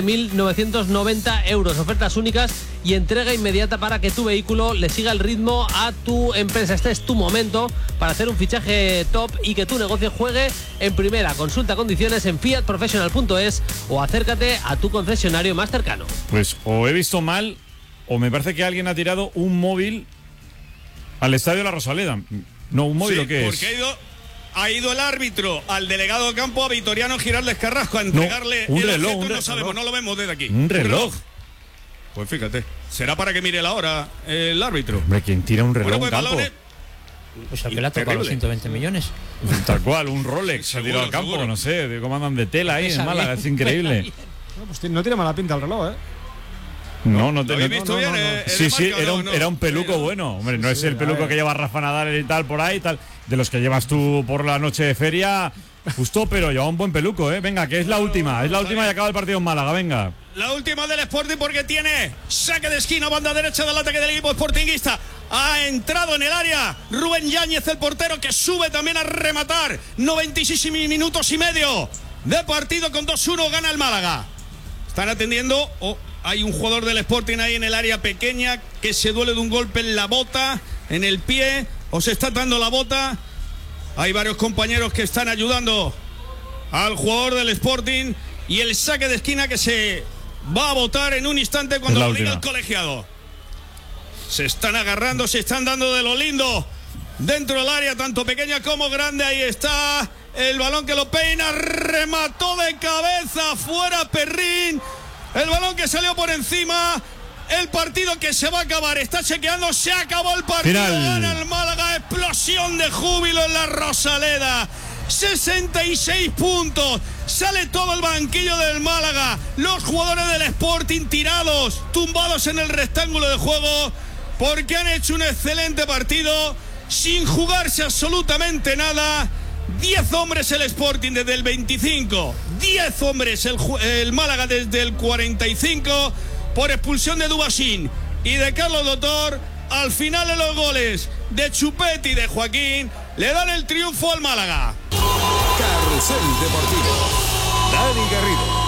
[SPEAKER 2] 17.990 euros. Ofertas únicas y entrega inmediata para que tu vehículo le siga el ritmo a tu empresa. Este es tu momento para hacer un fichaje top y que tu negocio juegue en primera. Consulta condiciones en fiatprofessional.es o acércate a tu concesionario más cercano.
[SPEAKER 1] Pues o he visto mal o me parece que alguien ha tirado un móvil al estadio La Rosaleda. No, un móvil,
[SPEAKER 7] sí,
[SPEAKER 1] ¿o qué
[SPEAKER 7] porque
[SPEAKER 1] es?
[SPEAKER 7] Ha ido el árbitro al delegado de campo, a Vitoriano Giraldes Carrasco, a entregarle
[SPEAKER 1] un
[SPEAKER 7] el
[SPEAKER 1] reloj,
[SPEAKER 7] objeto, no sabemos, no lo vemos desde aquí.
[SPEAKER 1] Un reloj.
[SPEAKER 7] Pues fíjate, será para que mire la hora el árbitro.
[SPEAKER 1] Hombre, ¿quién tira un reloj
[SPEAKER 7] Bueno,
[SPEAKER 1] en campo?
[SPEAKER 6] Pues al que le ha tocado los 120 millones.
[SPEAKER 1] Tal cual, un Rolex ha tirado al campo,
[SPEAKER 7] seguro.
[SPEAKER 1] No sé, de cómo andan de tela ahí en
[SPEAKER 6] Pesa
[SPEAKER 1] Málaga,
[SPEAKER 6] bien.
[SPEAKER 1] es increíble.
[SPEAKER 4] No, pues no tiene mala pinta el reloj, ¿eh?
[SPEAKER 1] No
[SPEAKER 7] ¿Lo habéis visto bien?
[SPEAKER 1] Sí, sí,
[SPEAKER 7] marca,
[SPEAKER 1] era un peluco bueno. Hombre, no es el peluco que lleva Rafa Nadal y tal por ahí, tal, de los que llevas tú por la noche de feria, justo, pero lleva un buen peluco, ¿eh? Venga, que es la última y acaba el partido en Málaga, venga.
[SPEAKER 7] La última del Sporting porque tiene saque de esquina, banda derecha del ataque del equipo sportinguista. Ha entrado en el área Rubén Yáñez, el portero, que sube también a rematar. 96 minutos y medio de partido, con 2-1 gana el Málaga. Están atendiendo. Hay un jugador del Sporting ahí en el área pequeña que se duele de un golpe en la bota, en el pie, o se está dando la bota. Hay varios compañeros que están ayudando al jugador del Sporting y el saque de esquina que se va a botar en un instante cuando lo diga el colegiado. Se están agarrando, se están dando de lo lindo dentro del área, tanto pequeña como grande. Ahí está el balón que lo peina, remató de cabeza, fuera Perrín. El balón que salió por encima. El partido que se va a acabar. Está chequeando. Se acabó el partido.
[SPEAKER 1] Final.
[SPEAKER 7] Gana el Málaga. Explosión de júbilo en la Rosaleda. 66 puntos. Sale todo el banquillo del Málaga. Los jugadores del Sporting tirados, tumbados en el rectángulo de juego, porque han hecho un excelente partido sin jugarse absolutamente nada. 10 hombres el Sporting desde el 25, 10 hombres el Málaga desde el 45, por expulsión de Dubasín y de Carlos Doctor. Al final de los goles de Chupete y de Joaquín le dan el triunfo al Málaga.
[SPEAKER 10] Carrusel Deportivo. Dani Garrido.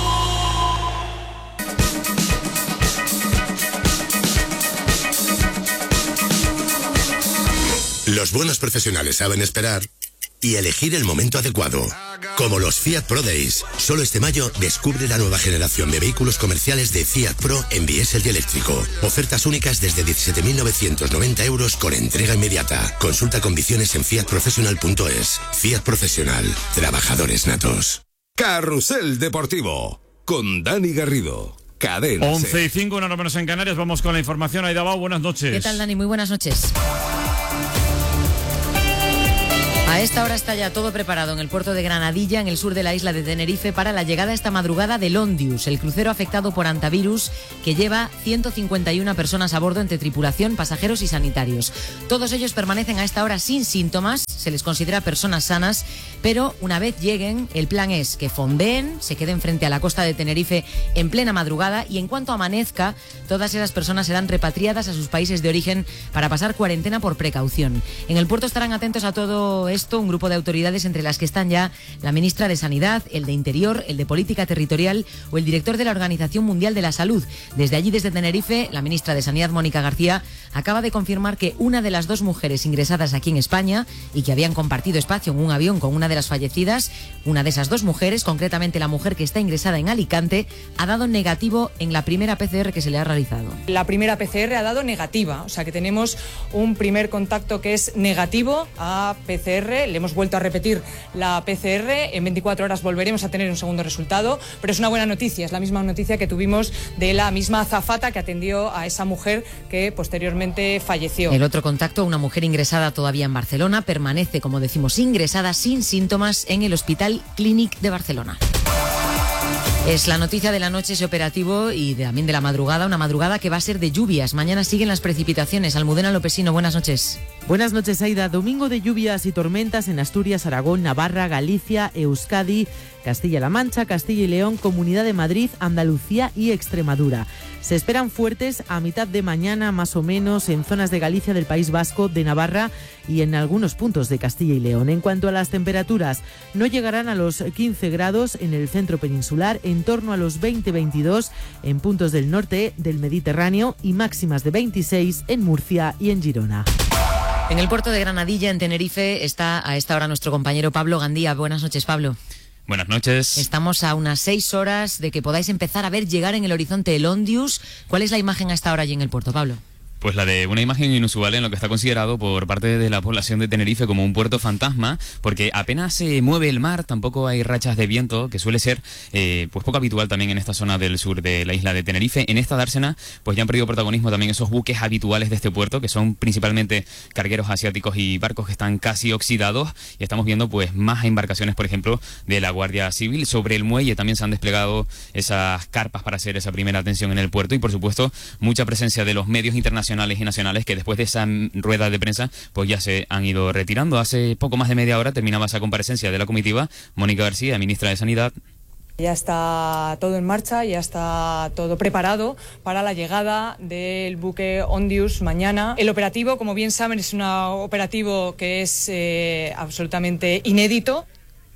[SPEAKER 13] Los buenos profesionales saben esperar y elegir el momento adecuado. Como los Fiat Pro Days. Solo este mayo descubre la nueva generación de vehículos comerciales de Fiat Pro en diésel y eléctrico. Ofertas únicas desde 17.990 euros con entrega inmediata. Consulta condiciones en fiatprofessional.es. Fiat Profesional. Trabajadores natos.
[SPEAKER 10] Carrusel Deportivo con Dani Garrido. Cadena
[SPEAKER 1] 11:05, una hora menos en Canarias. Vamos con la información. Aida Bau, buenas noches.
[SPEAKER 14] ¿Qué tal, Dani? Muy buenas noches. A esta hora está ya todo preparado en el puerto de Granadilla, en el sur de la isla de Tenerife, para la llegada esta madrugada del Ondius, el crucero afectado por hantavirus que lleva 151 personas a bordo entre tripulación, pasajeros y sanitarios. Todos ellos permanecen a esta hora sin síntomas, se les considera personas sanas, pero una vez lleguen, el plan es que fondeen, se queden frente a la costa de Tenerife en plena madrugada y en cuanto amanezca, todas esas personas serán repatriadas a sus países de origen para pasar cuarentena por precaución. En el puerto estarán atentos a todo esto un grupo de autoridades, entre las que están ya la ministra de Sanidad, el de Interior, el de Política Territorial o el director de la Organización Mundial de la Salud. Desde allí, desde Tenerife, la ministra de Sanidad, Mónica García, acaba de confirmar que una de las dos mujeres ingresadas aquí en España y que habían compartido espacio en un avión con una de las fallecidas, una de esas dos mujeres, concretamente la mujer que está ingresada en Alicante, ha dado negativo en la primera PCR que se le ha realizado.
[SPEAKER 15] La primera PCR ha dado negativa, o sea que tenemos un primer contacto que es negativo a PCR. Le hemos vuelto a repetir la PCR, en 24 horas volveremos a tener un segundo resultado, pero es una buena noticia, es la misma noticia que tuvimos de la misma azafata que atendió a esa mujer que posteriormente falleció.
[SPEAKER 14] El otro contacto, una mujer ingresada todavía en Barcelona, permanece, como decimos, ingresada sin síntomas en el Hospital Clínic de Barcelona. Es la noticia de la noche ese operativo y también de la madrugada, una madrugada que va a ser de lluvias. Mañana siguen las precipitaciones. Almudena Lopesino, buenas noches.
[SPEAKER 16] Buenas noches, Aida. Domingo de lluvias y tormentas en Asturias, Aragón, Navarra, Galicia, Euskadi, Castilla-La Mancha, Castilla y León, Comunidad de Madrid, Andalucía y Extremadura. Se esperan fuertes a mitad de mañana, más o menos, en zonas de Galicia, del País Vasco, de Navarra y en algunos puntos de Castilla y León. En cuanto a las temperaturas, no llegarán a los 15 grados en el centro peninsular, en torno a los 20-22 en puntos del norte del Mediterráneo y máximas de 26 en Murcia y en Girona.
[SPEAKER 14] En el puerto de Granadilla, en Tenerife, está a esta hora nuestro compañero Pablo Gandía. Buenas noches, Pablo.
[SPEAKER 17] Buenas noches.
[SPEAKER 14] Estamos a unas 6 horas de que podáis empezar a ver llegar en el horizonte el Ondius. ¿Cuál es la imagen a esta hora allí en el puerto, Pablo?
[SPEAKER 17] Pues la de una imagen inusual en lo que está considerado por parte de la población de Tenerife como un puerto fantasma, porque apenas se mueve el mar, tampoco hay rachas de viento, que suele ser pues poco habitual también en esta zona del sur de la isla de Tenerife. En esta dársena pues ya han perdido protagonismo también esos buques habituales de este puerto, que son principalmente cargueros asiáticos y barcos que están casi oxidados, y estamos viendo pues más embarcaciones, por ejemplo, de la Guardia Civil. Sobre el muelle también se han desplegado esas carpas para hacer esa primera atención en el puerto, y por supuesto mucha presencia de los medios internacionales y nacionales, que después de esa rueda de prensa pues ya se han ido retirando. Hace poco más de media hora terminaba esa comparecencia de la comitiva. Mónica García, ministra de Sanidad.
[SPEAKER 15] Ya está todo en marcha, ya está todo preparado para la llegada del buque Ondius mañana. El operativo, como bien saben, es un operativo que es absolutamente inédito.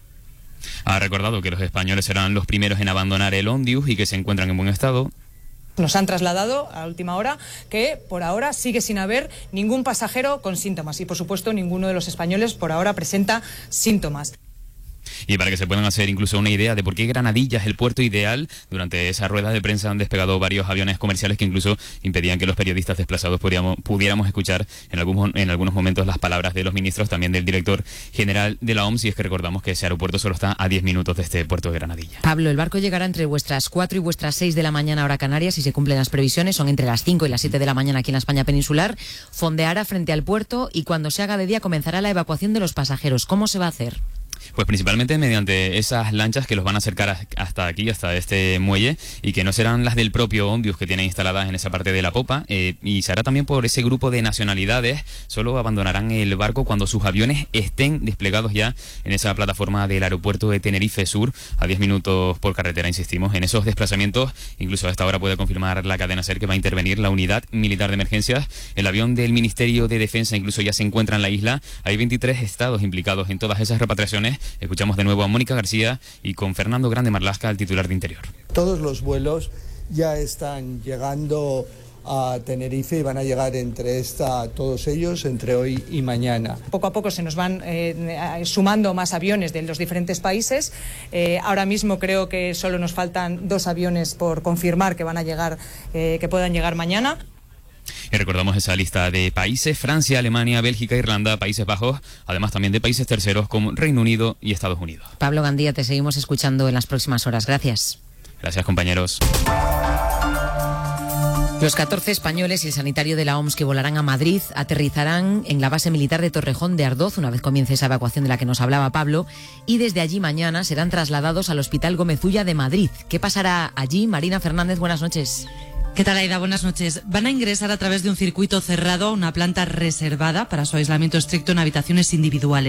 [SPEAKER 17] Ha recordado que los españoles serán los primeros en abandonar el Ondius y que se encuentran en buen estado.
[SPEAKER 15] Nos han trasladado a última hora que por ahora sigue sin haber ningún pasajero con síntomas y por supuesto ninguno de los españoles por ahora presenta síntomas.
[SPEAKER 17] Y para que se puedan hacer incluso una idea de por qué Granadilla es el puerto ideal, durante esa rueda de prensa han despegado varios aviones comerciales que incluso impedían que los periodistas desplazados pudiéramos escuchar en algunos momentos las palabras de los ministros, también del director general de la OMS, y es que recordamos que ese aeropuerto solo está a 10 minutos de este puerto de Granadilla.
[SPEAKER 14] Pablo, el barco llegará entre vuestras 4 y vuestras 6 de la mañana hora Canarias, si se cumplen las previsiones, son entre las 5 y las 7 de la mañana aquí en la España peninsular, fondeará frente al puerto y cuando se haga de día comenzará la evacuación de los pasajeros. ¿Cómo se va a hacer?
[SPEAKER 17] Pues principalmente mediante esas lanchas que los van a acercar hasta aquí, hasta este muelle, y que no serán las del propio Ondius que tienen instaladas en esa parte de la popa, y se hará también por ese grupo de nacionalidades. Solo abandonarán el barco cuando sus aviones estén desplegados ya en esa plataforma del aeropuerto de Tenerife Sur, a 10 minutos por carretera, insistimos. En esos desplazamientos, incluso a esta hora puede confirmar la cadena SER que va a intervenir la unidad militar de emergencias. El avión del Ministerio de Defensa incluso ya se encuentra en la isla. Hay 23 estados implicados en todas esas repatriaciones, aviones. Escuchamos de nuevo a Mónica García y con Fernando Grande Marlasca, el titular de Interior.
[SPEAKER 18] Todos los vuelos ya están llegando a Tenerife y van a llegar todos ellos entre hoy y mañana.
[SPEAKER 15] Poco a poco se nos van sumando más aviones de los diferentes países. Ahora mismo creo que solo nos faltan 2 aviones por confirmar que van a llegar, que puedan llegar mañana.
[SPEAKER 17] Y recordamos esa lista de países: Francia, Alemania, Bélgica, Irlanda, Países Bajos, además también de países terceros como Reino Unido y Estados Unidos.
[SPEAKER 14] Pablo Gandía, te seguimos escuchando en las próximas horas. Gracias.
[SPEAKER 17] Gracias, compañeros.
[SPEAKER 14] Los 14 españoles y el sanitario de la OMS que volarán a Madrid aterrizarán en la base militar de Torrejón de Ardoz una vez comience esa evacuación de la que nos hablaba Pablo, y desde allí mañana serán trasladados al Hospital Gómez Ulla de Madrid. ¿Qué pasará allí? Marina Fernández, buenas noches.
[SPEAKER 19] ¿Qué tal, Aida? Buenas noches. Van a ingresar a través de un circuito cerrado a una planta reservada para su aislamiento estricto en habitaciones individuales.